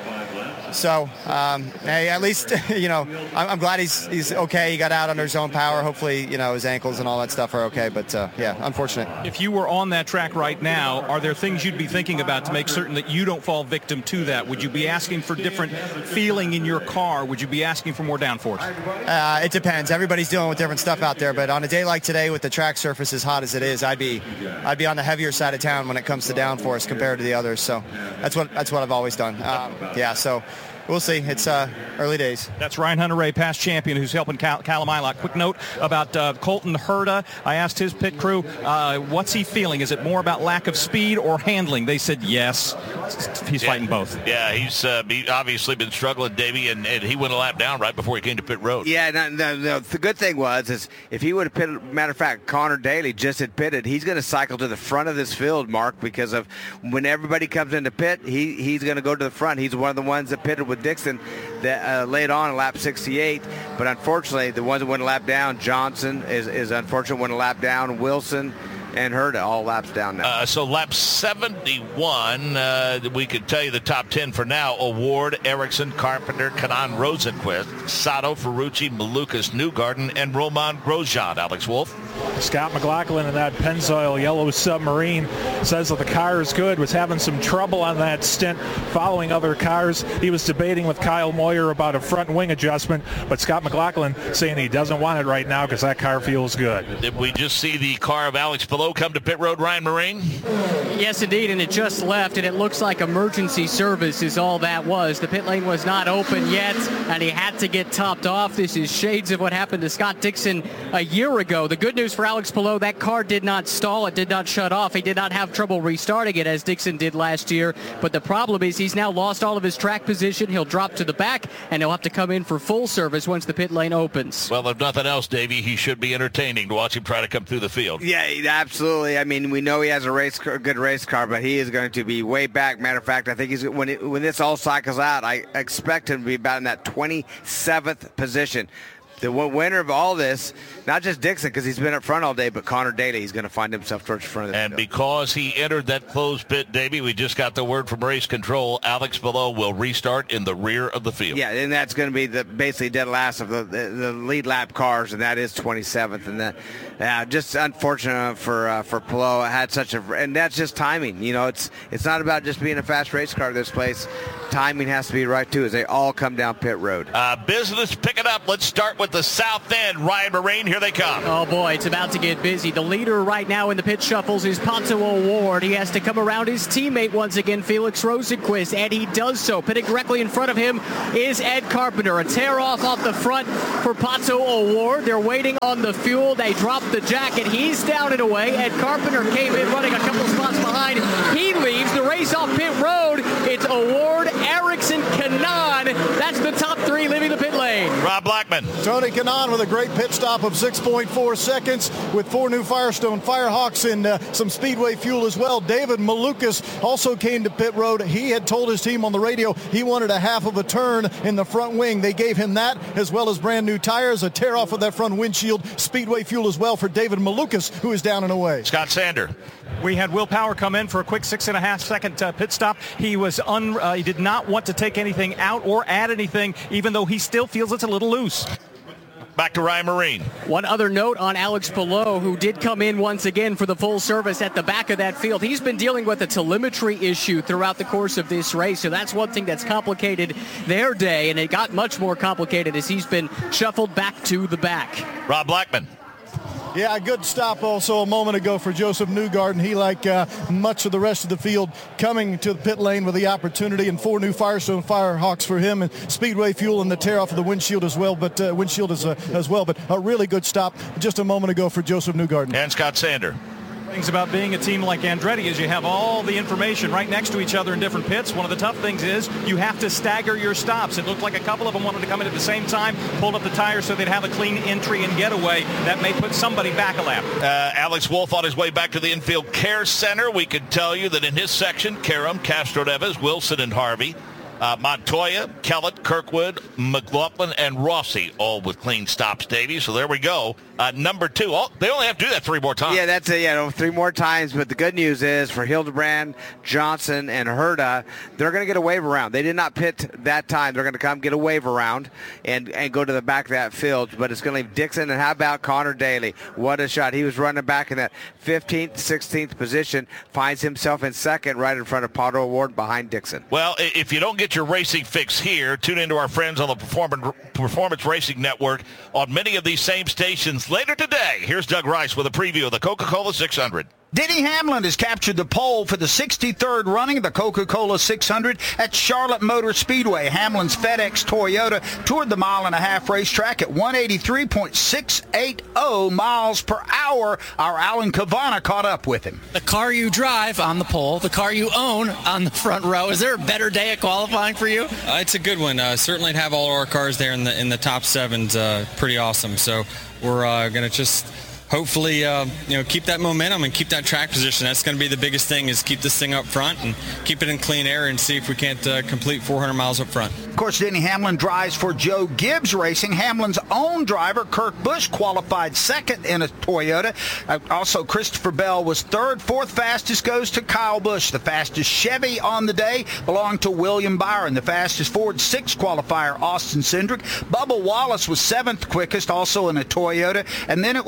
So, um, hey, at least, you know, I'm, I'm glad he's he's okay. He got out under his own power. Hopefully, you know, his ankles and all that stuff are okay. But, uh, yeah, unfortunate. If you were on that track right now, are there things you'd be thinking about to make certain that you don't fall victim to that? Would you be asking for different feeling in your car? Would you be asking for more downforce? Uh, it depends. Everybody's dealing with different stuff out there. But on a day like today with the track surface as hot as it is, I'd be I'd be on the heavier side of town when it comes to downforce compared to the others. So that's what that's what I've always done. Um, yeah, so we'll see. It's uh, early days. That's Ryan Hunter-Reay, past champion, who's helping Cal- Callum Ilott. Quick note about uh, Colton Herta. I asked his pit crew, uh, what's he feeling? Is it more about lack of speed or handling? They said yes. He's yeah. fighting both. Yeah, he's uh, he obviously been struggling, Davey, and, and he went a lap down right before he came to pit road. Yeah, no, no, no, the good thing was is if he would have pitted, matter of fact, Connor Daly just had pitted, he's going to cycle to the front of this field, Mark, because of when everybody comes into pit, he he's going to go to the front. He's one of the ones that pitted with Dixon that uh, laid on lap sixty-eight, but unfortunately the ones that went a lap down, Johnson is, is unfortunate, went a lap down, Wilson and Herta all laps down now. Uh, so lap seventy-one, uh, we could tell you the top ten for now. Award, Ericsson, Carpenter, Kanan Rosenquist, Sato, Ferrucci, Malukas, Newgarden, and Roman Grosjean. Alex Wolf. Scott McLaughlin in that Pennzoil yellow submarine says that the car is good, was having some trouble on that stint following other cars. He was debating with Kyle Moyer about a front wing adjustment, but Scott McLaughlin saying he doesn't want it right now because that car feels good. Did we just see the car of Alex Palou Palou come to pit road, Ryan Marine? Yes, indeed, and it just left, and it looks like emergency service is all that was. The pit lane was not open yet, and he had to get topped off. This is shades of what happened to Scott Dixon a year ago. The good news for Alex Palou, that car did not stall. It did not shut off. He did not have trouble restarting it as Dixon did last year, but the problem is he's now lost all of his track position. He'll drop to the back, and he'll have to come in for full service once the pit lane opens. Well, if nothing else, Davey, he should be entertaining to watch him try to come through the field. Yeah, absolutely. I mean, we know he has a race car, good race car, but he is going to be way back. Matter of fact, I think he's when it, when this all cycles out, I expect him to be about in that twenty-seventh position. The winner of all this, not just Dixon, because he's been up front all day, but Connor Daly, he's going to find himself towards the front of the And field. because he entered that closed pit, Davey, we just got the word from race control. Alex Palou will restart in the rear of the field. Yeah, and that's going to be the basically dead last of the, the, the lead lap cars, and that is twenty-seventh. And that, uh, just unfortunate for uh, for Palou. It had such a, and that's just timing. You know, it's it's not about just being a fast race car. This place, timing has to be right too, as they all come down pit road. Uh, business picking up. Let's start with the south end. Ryan Marine, here they come. Oh boy, it's about to get busy. The leader right now in the pit shuffles is Pato O'Ward. He has to come around his teammate once again, Felix Rosenqvist, and he does so. Pitting directly in front of him is Ed Carpenter. A tear off off the front for Pato O'Ward. They're waiting on the fuel. They drop the jacket. He's down and away. Ed Carpenter came in running a couple spots behind. He leaves the race off pit road. It's O'Ward, Ericsson, Kanaan. That's the top three leaving the pit lane. Rob Blackman. Tony Kanaan with a great pit stop of six point four seconds with four new Firestone Firehawks and uh, some Speedway fuel as well. David Malukas also came to pit road. He had told his team on the radio he wanted a half of a turn in the front wing. They gave him that, as well as brand new tires, a tear off of that front windshield, Speedway fuel as well for David Malukas, who is down and away. Scott Sander. We had Will Power come in for a quick six and a half second uh, pit stop. He was un, uh, he did not want to take anything out or add anything, even though he still feels it's a little loose. Back to Ryan Marine. One other note on Alex Palou, who did come in once again for the full service at the back of that field. He's been dealing with a telemetry issue throughout the course of this race, so that's one thing that's complicated their day, and it got much more complicated as he's been shuffled back to the back. Rob Blackman. Yeah, a good stop also a moment ago for Joseph Newgarden. He, like uh, much of the rest of the field, coming to the pit lane with the opportunity, and four new Firestone Firehawks for him, and Speedway fuel and the tear off of the windshield as well. But uh, windshield as, uh, as well. But a really good stop just a moment ago for Joseph Newgarden. And Scott Sander. Things about being a team like Andretti is you have all the information right next to each other in different pits. One of the tough things is you have to stagger your stops. It looked like a couple of them wanted to come in at the same time, pulled up the tires so they'd have a clean entry and getaway. That may put somebody back a lap. Uh, Alex Wolff on his way back to the infield care center. We can tell you that in his section, Karam, Castroneves, Wilson, and Harvey. Uh, Montoya, Kellett, Kirkwood, McLaughlin, and Rossi, all with clean stops, Davey. So there we go. Uh, number two, oh, they only have to do that three more times. Yeah, that's it. Yeah, three more times. But the good news is for Hildebrand, Johnson, and Herta, they're going to get a wave around. They did not pit that time. They're going to come get a wave around and, and go to the back of that field. But it's going to leave Dixon. And how about Connor Daly? What a shot. He was running back in that fifteenth, sixteenth position, finds himself in second right in front of Pato O'Ward behind Dixon. Well, if you don't get your racing fix here, tune into our friends on the Performance, Performance Racing Network on many of these same stations later today. Here's Doug Rice with a preview of the Coca-Cola six hundred. Denny Hamlin has captured the pole for the sixty-third running of the Coca-Cola six hundred at Charlotte Motor Speedway. Hamlin's FedEx Toyota toured the mile and a half racetrack at one eighty-three point six eight zero miles per hour. Our Alan Cavana caught up with him. The car you drive on the pole, the car you own on the front row. Is there a better day of qualifying for you? Uh, it's a good one. Uh, certainly to have all our cars there in the in the top seven's uh, pretty awesome. So we're uh, going to just hopefully, uh, you know, keep that momentum and keep that track position. That's going to be the biggest thing, is keep this thing up front and keep it in clean air and see if we can't uh, complete four hundred miles up front. Of course, Denny Hamlin drives for Joe Gibbs Racing. Hamlin's own driver, Kurt Busch, qualified second in a Toyota. Uh, also, Christopher Bell was third. Fourth fastest goes to Kyle Busch. The fastest Chevy on the day belonged to William Byron. The fastest Ford six qualifier, Austin Cindric. Bubba Wallace was seventh quickest, also in a Toyota. And then it was Tyler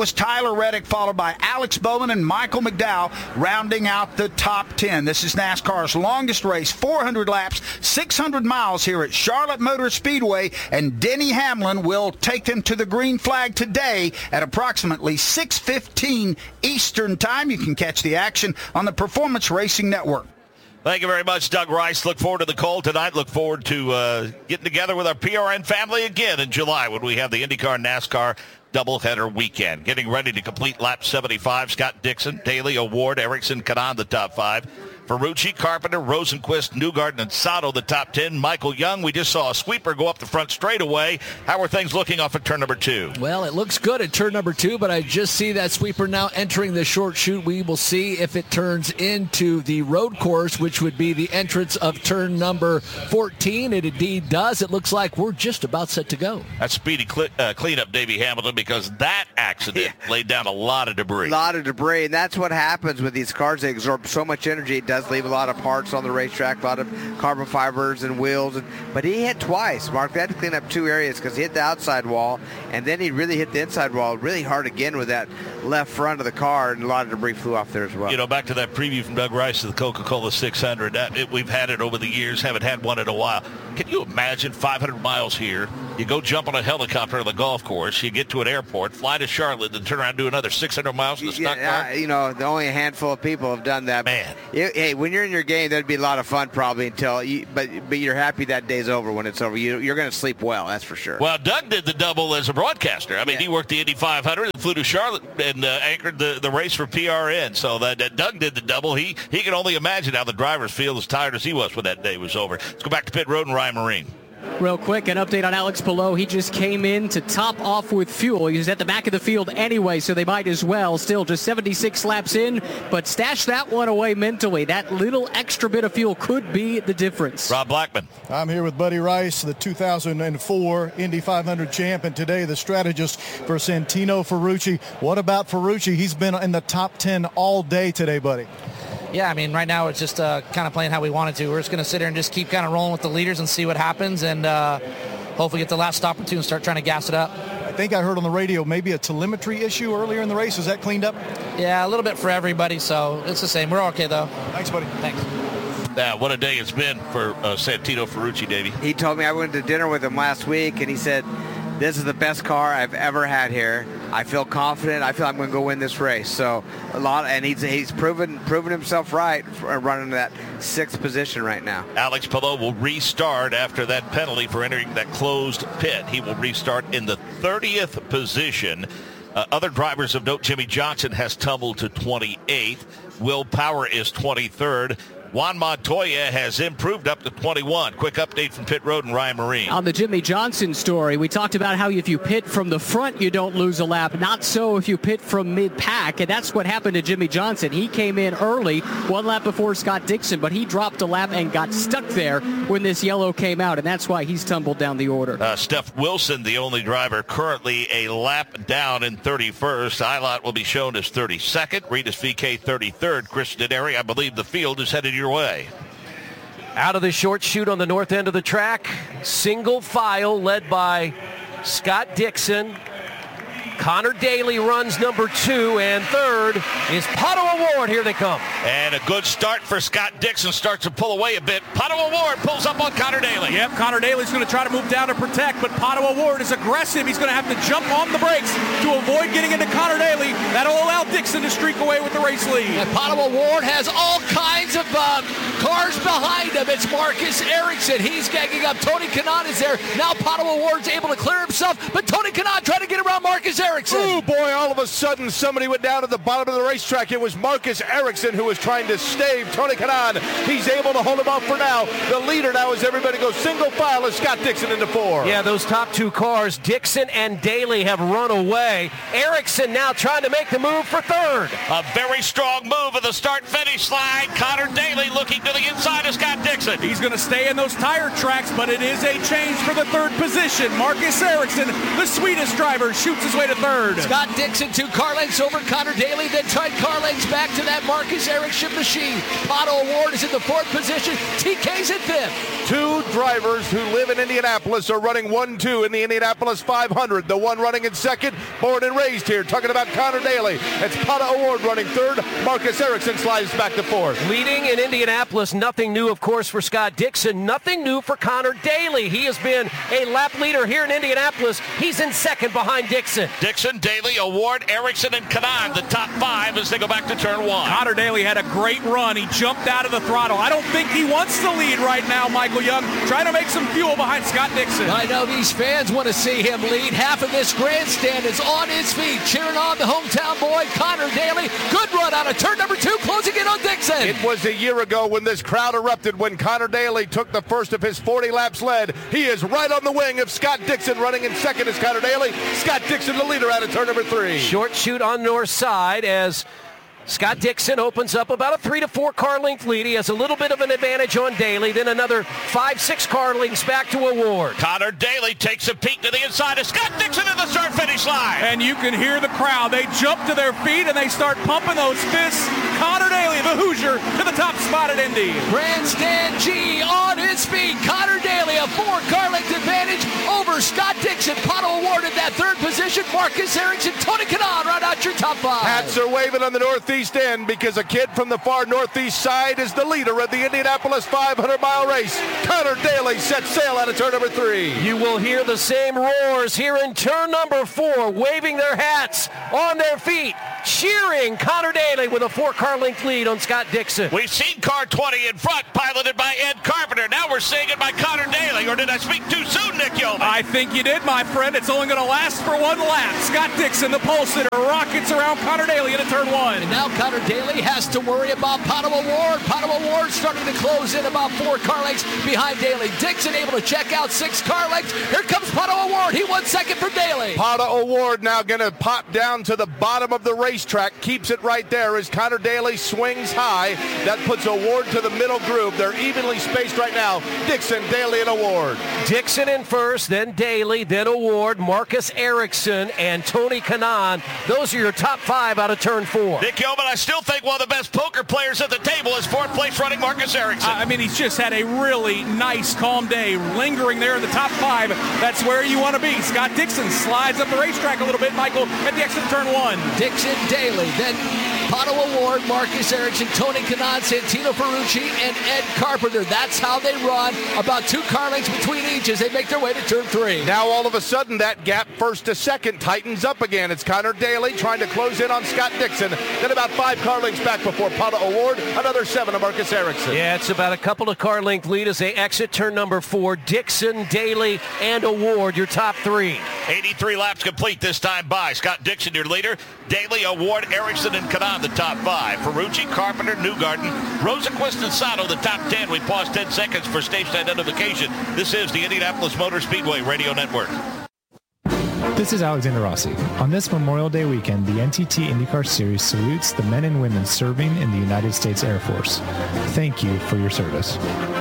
Tyler Reddick, followed by Alex Bowman and Michael McDowell, rounding out the top ten. This is NASCAR's longest race, four hundred laps, six hundred miles here at Charlotte Motor Speedway, and Denny Hamlin will take them to the green flag today at approximately six fifteen Eastern Time. You can catch the action on the Performance Racing Network. Thank you very much, Doug Rice. Look forward to the call tonight. Look forward to uh, getting together with our P R N family again in July when we have the IndyCar NASCAR doubleheader weekend. Getting ready to complete lap seventy-five. Scott Dixon, Daly, Award, Ericsson, Kanaan, the top five. Ferrucci, Carpenter, Rosenquist, Newgarden, and Sato, the top ten. Michael Young, we just saw a sweeper go up the front straightaway. How are things looking off at turn number two? Well, it looks good at turn number two, but I just see that sweeper now entering the short chute. We will see if it turns into the road course, which would be the entrance of turn number fourteen. It indeed does. It looks like we're just about set to go. That's speedy cl- uh, cleanup, Davey Hamilton, because that accident yeah. laid down a lot of debris. A lot of debris, and that's what happens with these cars. They absorb so much energy. It does leave a lot of parts on the racetrack, a lot of carbon fibers and wheels. And, but he hit twice, Mark. They had to clean up two areas because he hit the outside wall, and then he really hit the inside wall really hard again with that left front of the car, and a lot of debris flew off there as well. You know, back to that preview from Doug Rice of the Coca-Cola six hundred. That, it, we've had it over the years, haven't had one in a while. Can you imagine five hundred miles here? You go jump on a helicopter on the golf course, you get to an airport, fly to Charlotte, then turn around and do another six hundred miles in the stock yeah, car? You know, the only a handful of people have done that. Man. It, hey, when you're in your game, that'd be a lot of fun probably until you, but but you're happy that day's over when it's over. You, you're going to sleep well, that's for sure. Well, Doug did the double as a broadcaster. I mean, yeah. he worked the Indy five hundred and flew to Charlotte and uh, anchored the, the race for P R N. So that, that Doug did the double. He, he can only imagine how the drivers feel as tired as he was when that day was over. Let's go back to pit road and Ryan Marine. Real quick, an update on Alex Palou. He just came in to top off with fuel. He was at the back of the field anyway, so they might as well. Still just seventy-six laps in, but stash that one away mentally. That little extra bit of fuel could be the difference. Rob Blackman. I'm here with Buddy Rice, the two thousand four Indy five hundred champ, and today the strategist for Santino Ferrucci. What about Ferrucci? He's been in the top ten all day today, buddy. Yeah, I mean, right now it's just uh, kind of playing how we wanted to. We're just going to sit here and just keep kind of rolling with the leaders and see what happens, and uh, hopefully get the last stop or two and start trying to gas it up. I think I heard on the radio maybe a telemetry issue earlier in the race. Is that cleaned up? Yeah, a little bit for everybody, so it's the same. We're okay, though. Thanks, buddy. Thanks. Yeah, what a day it's been for uh, Santino Ferrucci, Davey. He told me, I went to dinner with him last week, and he said, this is the best car I've ever had here. I feel confident. I feel I'm going to go win this race. So a lot, and he's he's proven proven himself right for running that sixth position right now. Alex Palou will restart after that penalty for entering that closed pit. He will restart in the thirtieth position. Uh, other drivers of note, Jimmy Johnson has tumbled to twenty-eighth. Will Power is twenty-third. Juan Montoya has improved up to twenty-one. Quick update from pit road and Ryan Marine. On the Jimmy Johnson story, we talked about how if you pit from the front, you don't lose a lap. Not so if you pit from mid-pack, and that's what happened to Jimmy Johnson. He came in early, one lap before Scott Dixon, but he dropped a lap and got stuck there when this yellow came out, and that's why he's tumbled down the order. Uh, Steph Wilson, the only driver currently a lap down in thirty-first. Ilott will be shown as thirty-second. Regis V K thirty-third. Christian Dennery, I believe the field is headed your way. Out of the short chute on the north end of the track, single file led by Scott Dixon. Connor Daly runs number two, and third is Pato O'Ward. Here they come. And a good start for Scott Dixon. Starts to pull away a bit. Pato O'Ward pulls up on Connor Daly. Yep, Connor Daly's going to try to move down to protect, but Pato O'Ward is aggressive. He's going to have to jump on the brakes to avoid getting into Connor Daly. That'll allow Dixon to streak away with the race lead. And Pato O'Ward has all kinds of uh, cars behind him. It's Marcus Ericsson. He's gagging up. Tony Kanaan is there. Now Pato O'Ward's able to clear himself, but Tony Kanaan trying to get around Marcus Ericsson. Oh boy, all of a sudden somebody went down to the bottom of the racetrack. It was Marcus Ericsson who was trying to stave Tony Kanaan. He's able to hold him off for now. The leader now as everybody goes single file is Scott Dixon into four. Yeah, those top two cars, Dixon and Daly, have run away. Ericsson now trying to make the move for third. A very strong move of the start-finish line. Connor Daly looking to the inside of Scott Dixon. He's going to stay in those tire tracks, but it is a change for the third position. Marcus Ericsson, the Swedish driver, shoots his way to third. Scott Dixon two car lengths over Connor Daly, then tied car lengths back to that Marcus Ericsson machine. Pato O'Ward is in the fourth position. T K's in fifth. Two drivers who live in Indianapolis are running one two in the Indianapolis five hundred. The one running in second, born and raised here. Talking about Connor Daly. It's Pato O'Ward running third. Marcus Ericsson slides back to fourth. Leading in Indianapolis, nothing new, of course, for Scott Dixon. Nothing new for Connor Daly. He has been a lap leader here in Indianapolis. He's in second behind Dixon. Dixon, Daly, O'Ward, Ericsson, and Kanaan, the top five as they go back to turn one. Connor Daly had a great run. He jumped out of the throttle. I don't think he wants the lead right now, Michael Young. Trying to make some fuel behind Scott Dixon. I know these fans want to see him lead. Half of this grandstand is on his feet, cheering on the hometown boy, Connor Daly. Good run out of turn number two, closing in on Dixon. It was a year ago when this crowd erupted when Connor Daly took the first of his forty laps led. He is right on the wing of Scott Dixon. Running in second is Connor Daly. Scott Dixon, the leader, out of turn number three. Short shoot on north side as Scott Dixon opens up about a three to four car length lead. He has a little bit of an advantage on Daly, then another five, six car lengths back to O'Ward. Connor Daly takes a peek to the inside of Scott Dixon in the start finish line. And you can hear the crowd. They jump to their feet and they start pumping those fists. Connor Daly, the Hoosier, to the top spot at Indy. Grandstand G on his feet. Connor Daly, a four car length advantage over Scott Dixon. Pato O'Ward in that third position. Marcus Ericsson, Tony Kanaan, right out your top five. Hats are waving on the northeast end because a kid from the far northeast side is the leader of the Indianapolis five hundred mile race. Connor Daly sets sail out of turn number three. You will hear the same roars here in turn number four, waving their hats on their feet, cheering Connor Daly with a four-car length lead on Scott Dixon. We've seen car twenty in front, piloted by Ed Carpenter. Now we're seeing it by Connor Daly. Or did I speak too soon, Nick Yeoman? I think you did, my friend. It's only going to last for one lap. Scott Dixon, the pole sitter, rockets around Connor Daly into turn one. And now Connor Daly has to worry about Pato O'Ward. Pato O'Ward starting to close in about four car lengths behind Daly. Dixon able to check out six car lengths. Here comes Pato O'Ward. He won second for Daly. Pato O'Ward now going to pop down to the bottom of the racetrack. Keeps it right there as Connor Daly swings high. That puts O'Ward to the middle groove. They're evenly spaced right now. Dixon, Daly, and O'Ward. Dixon in first, then Daly, then O'Ward, Marcus Ericsson, and Tony Kanaan. Those are your top five out of turn four. Nick Yeoman, I still think one of the best poker players at the table is fourth place running Marcus Ericsson. I mean, he's just had a really nice, calm day, lingering there in the top five. That's where you want to be. Scott Dixon slides up the racetrack a little bit, Michael, at the exit of turn one. Dixon, Daly, then Pato O'Ward, Marcus Ericsson, Tony Kanaan, Santino Ferrucci, and Ed Carpenter. That's how they run. About two car lengths between each as they make their way to turn three. Now all of a sudden that gap first to second tightens up again. It's Connor Daly trying to close in on Scott Dixon. Then about five car lengths back before Pato O'Ward. Another seven of Marcus Ericsson. Yeah, it's about a couple of car length lead as they exit turn number four. Dixon, Daly, and O'Ward, your top three. eighty-three laps complete this time by Scott Dixon, your leader. Daly, O'Ward, Ericsson, and Kanaan, the top five. Ferrucci, Carpenter, Newgarden, Rosenquist, and Sato, the top ten. We pause ten seconds for station identification. This is the Indianapolis Motor Speedway Radio Network. This is Alexander Rossi. On this Memorial Day weekend, the N T T IndyCar Series salutes the men and women serving in the United States Air Force. Thank you for your service.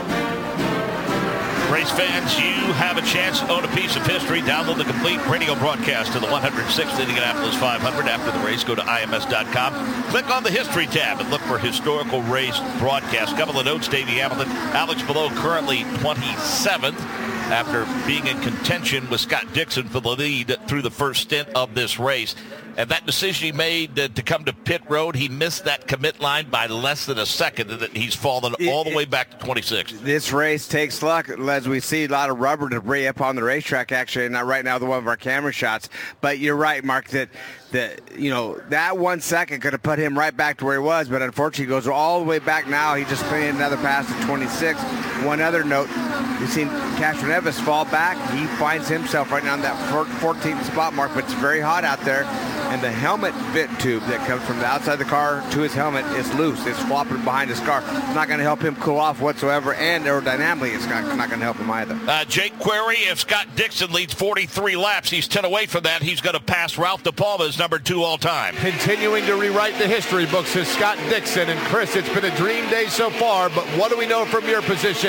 Race fans, you have a chance to own a piece of history. Download the complete radio broadcast of the one hundred sixth Indianapolis five hundred. After the race, go to I M S dot com. Click on the History tab and look for historical race broadcast. Couple of notes, Davey Hamilton. Alex Palou currently twenty-seventh after being in contention with Scott Dixon for the lead through the first stint of this race. And that decision he made uh, to come to pit road, he missed that commit line by less than a second, and he's fallen all the way back to twenty-sixth. This race takes luck, as we see a lot of rubber debris up on the racetrack, actually, not right now the one of our camera shots. But you're right, Mark, that, that you know, that one second could have put him right back to where he was, but unfortunately he goes all the way back now. He just made another pass at twenty-six. One other note, you've seen Castro Neves fall back. He finds himself right now in that fourteenth spot, Mark, but it's very hot out there. And the helmet vent tube that comes from the outside of the car to his helmet is loose. It's flopping behind his car. It's not going to help him cool off whatsoever, and aerodynamically, it's not, not going to help him either. Uh, Jake Query, if Scott Dixon leads forty-three laps, he's ten away from that. He's going to pass Ralph DePalma as number two all time. Continuing to rewrite the history books is Scott Dixon. And Chris, it's been a dream day so far, but what do we know from your position?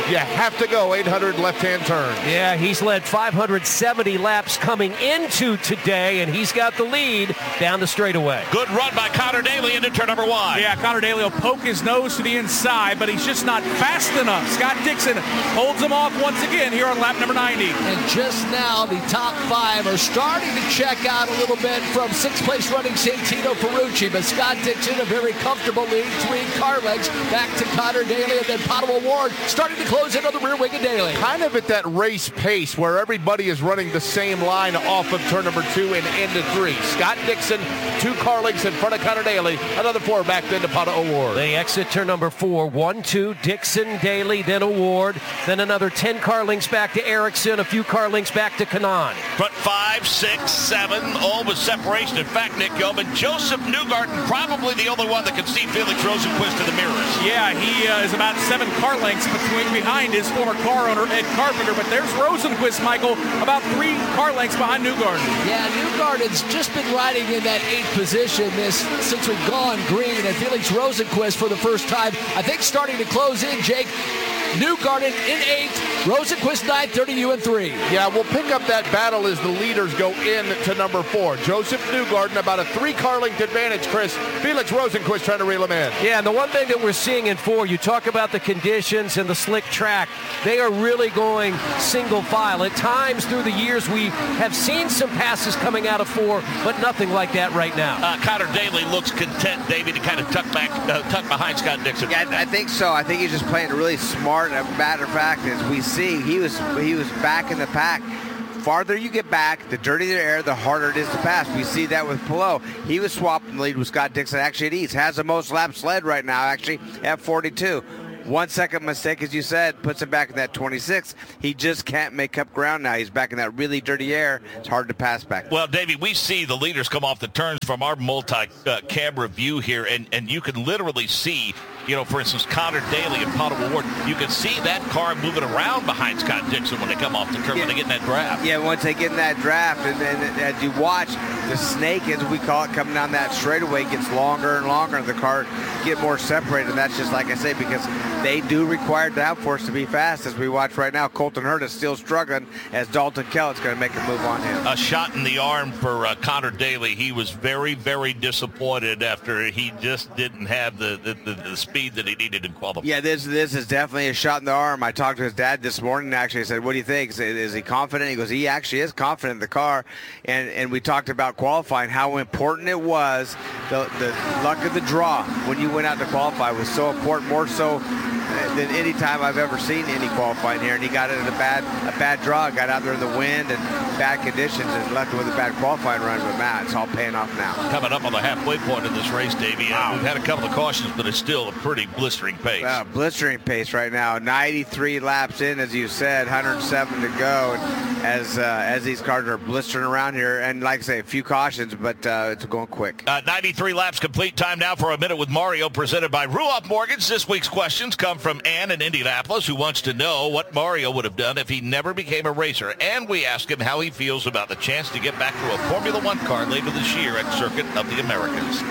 You have to go eight hundred left-hand turn. Yeah, he's led five hundred seventy laps coming into today, and he's got the lead down the straightaway. Good run by Connor Daly into turn number one. Yeah, Connor Daly will poke his nose to the inside, but he's just not fast enough. Scott Dixon holds him off once again here on lap number ninety. And just now, the top five are starting to check out a little bit from sixth place running Santino Ferrucci, but Scott Dixon, a very comfortable lead, three car legs back to Connor Daly, and then Pato O'Ward starting to close in on the rear wing of Daly. Kind of at that race pace where everybody is running the same line off of turn number two and into three. Scott Dixon, two car legs in front of Connor Daly, another four back then to Pato O'Ward. They exit turn number four, one, two, Dixon, Daly, then O'Ward, then another ten car lengths back to Erickson, a few car lengths back to Kanaan. Front five, six, seven, all with separation. In fact, Nick Gilman, Joseph Newgarden, probably the only one that can see Felix Rosenquist in the mirrors. Yeah, he uh, is about seven car lengths between behind his former car owner, Ed Carpenter, but there's Rosenquist, Michael, about three car lengths behind Newgarden. Yeah, Newgarden's just been riding in that eighth position this since we've gone green, and Felix Rosenquist for the first time, I think, starting to close in, Jake. Newgarden in eighth, Rosenquist ninth, thirty U in three. Yeah, we'll pick up that battle as the leaders go in to number four. Joseph Newgarden, about a three-car length advantage, Chris. Felix Rosenquist trying to reel him in. Yeah, and the one thing that we're seeing in four, you talk about the conditions and the slick track. They are really going single file. At times through the years, we have seen some passes coming out of four, but nothing like that right now. Uh, Connor Daly looks content, Davey, to kind of tuck back, uh, tuck behind Scott Dixon. Yeah, I think so. I think he's just playing really smart. A matter of fact, as we see, he was he was back in the pack. Farther you get back, the dirtier the air, the harder it is to pass. We see that with Palou. He was swapping the lead with Scott Dixon. Actually, at East has the most laps led right now, actually, at forty-two. One second mistake, as you said, puts him back in that twenty-six. He just can't make up ground now. He's back in that really dirty air. It's hard to pass back. Well, Davey, we see the leaders come off the turns from our multi-camera view here, and, and you can literally see, you know, for instance, Connor Daly and Pato O'Ward, you can see that car moving around behind Scott Dixon when they come off the turn, yeah. when they get in that draft. Yeah, once they get in that draft, and then as you watch, the snake, as we call it, coming down that straightaway gets longer and longer, and the car get more separated. And that's just like I say, because they do require downforce to be fast. As we watch right now, Colton Hurd is still struggling as Dalton Kellett's going to make a move on him. A shot in the arm for uh, Connor Daly. He was very, very disappointed after he just didn't have the, the, the, the speed that he needed in qualifying. Yeah, this this is definitely a shot in the arm. I talked to his dad this morning, actually. I said, what do you think? Is, is he confident? He goes, he actually is confident in the car. And and we talked about qualifying, how important it was. The, the luck of the draw when you went out to qualify was so important, more so than any time I've ever seen any qualifying here. And he got it in a bad a bad draw, got out there in the wind and bad conditions and left with a bad qualifying run. But man, it's all paying off now. Coming up on the halfway point of this race, Davey. Wow. We've had a couple of cautions, but it's still a pretty blistering pace. Wow, blistering pace right now. ninety-three laps in, as you said, one hundred seven to go. And as uh, as these cars are blistering around here, and like I say, a few cautions, but uh, it's going quick. Uh, ninety-three laps complete. Time now for a minute with Mario, presented by Ruoff Mortgage. This week's questions come from Ann in Indianapolis, who wants to know what Mario would have done if he never became a racer. And we ask him how he feels about the chance to get back to a Formula One car later this year at Circuit of the Americas.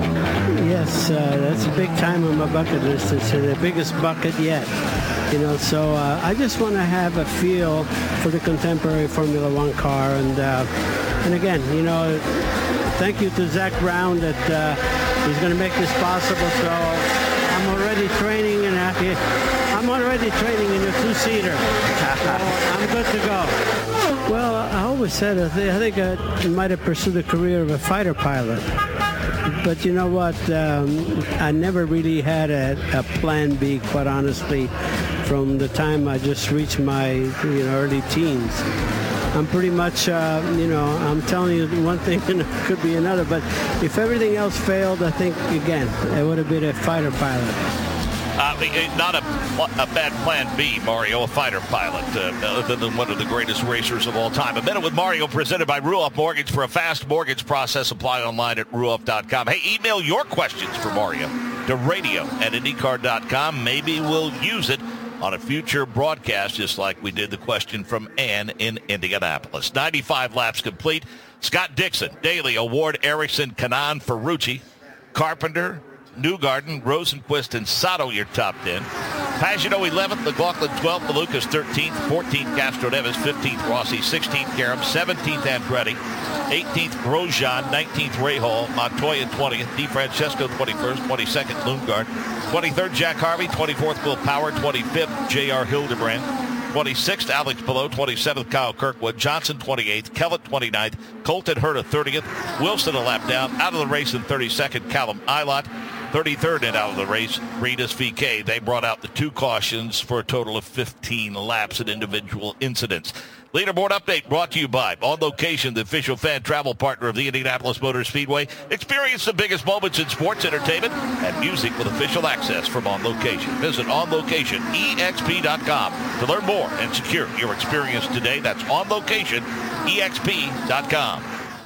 Yes, uh, that's a big time on my bucket list. It's uh, the biggest bucket yet. You know, so uh, I just want to have a feel for the contemporary Formula One car. And uh, and again, you know, thank you to Zach Brown that uh, he's going to make this possible. So I'm already training in a, I'm already training in a two-seater. So I'm good to go. Well, I always said I think I might have pursued a career of a fighter pilot. But you know what? Um, I never really had a, a plan B, quite honestly, from the time I just reached my you know, early teens. I'm pretty much, uh, you know, I'm telling you one thing and it could be another. But if everything else failed, I think, again, it would have been a fighter pilot. Uh, not a, a bad plan B, Mario, a fighter pilot, uh, other than one of the greatest racers of all time. A Minute with Mario, presented by Ruoff Mortgage. For a fast mortgage process, apply online at ruoff dot com. Hey, email your questions for Mario to radio at indycar dot com. Maybe we'll use it on a future broadcast, just like we did the question from Ann in Indianapolis. ninety-five laps complete. Scott Dixon, Daly, O'Ward, Erickson, Kanaan, Ferrucci, Carpenter, Newgarden, Rosenquist, and Sato, your top ten. Pagano eleventh, McLaughlin twelfth, Malukas thirteenth, fourteenth, Castro Neves, fifteenth, Rossi, sixteenth, Karam, seventeenth, Andretti, eighteenth, Grosjean, nineteenth, Rahal, Montoya twentieth, DeFrancesco twenty-first, twenty-second, Lundgaard, twenty-third, Jack Harvey, twenty-fourth, Will Power, twenty-fifth, J R. Hildebrand, twenty-sixth, Alex Palou, twenty-seventh, Kyle Kirkwood, Johnson twenty-eighth, Kellett twenty-ninth, Colton Herta thirtieth, Wilson a lap down, out of the race in thirty-second, Callum Ilott, thirty-third and out of the race, Rinus V K. They brought out the two cautions for a total of fifteen laps in individual incidents. Leaderboard update brought to you by On Location, the official fan travel partner of the Indianapolis Motor Speedway. Experience the biggest moments in sports, entertainment, and music with official access from On Location. Visit on location E X P dot com to learn more and secure your experience today. That's On Location E X P dot com.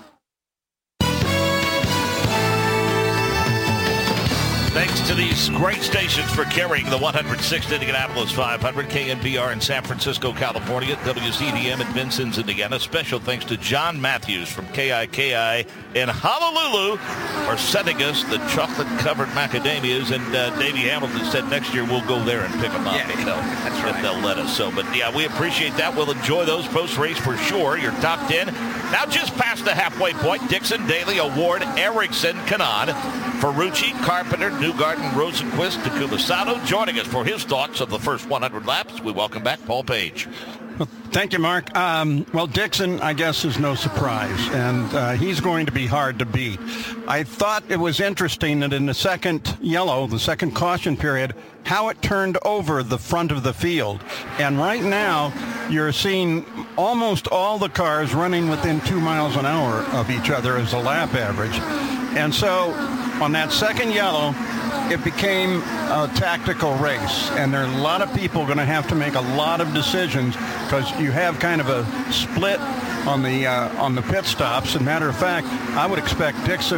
Thanks to these great stations for carrying the one hundred sixth Indianapolis five hundred, K N B R in San Francisco, California, W C D M in Vincennes, Indiana. Special thanks to John Matthews from K I K I in Honolulu for sending us the chocolate-covered macadamias. And uh, Davey Hamilton said next year we'll go there and pick them up. Yeah, you know, that's if right. they'll let us. So, but yeah, we appreciate that. We'll enjoy those post-race for sure. Your top ten. Now just past the halfway point, Dixon, Daly, Award, Erickson, Kanaan, Ferrucci, Carpenter, Newgarden, Rosenquist, Takuma Sato joining us for his thoughts of the first one hundred laps. We welcome back Paul Page. Well, thank you, Mark. Um, well, Dixon, I guess, is no surprise, and uh, he's going to be hard to beat. I thought it was interesting that in the second yellow, the second caution period, how it turned over the front of the field. And right now, you're seeing almost all the cars running within two miles an hour of each other as a lap average. And so on that second yellow, it became a tactical race, and there are a lot of people going to have to make a lot of decisions because you have kind of a split on the uh, on the pit stops. As a matter of fact, I would expect Dixon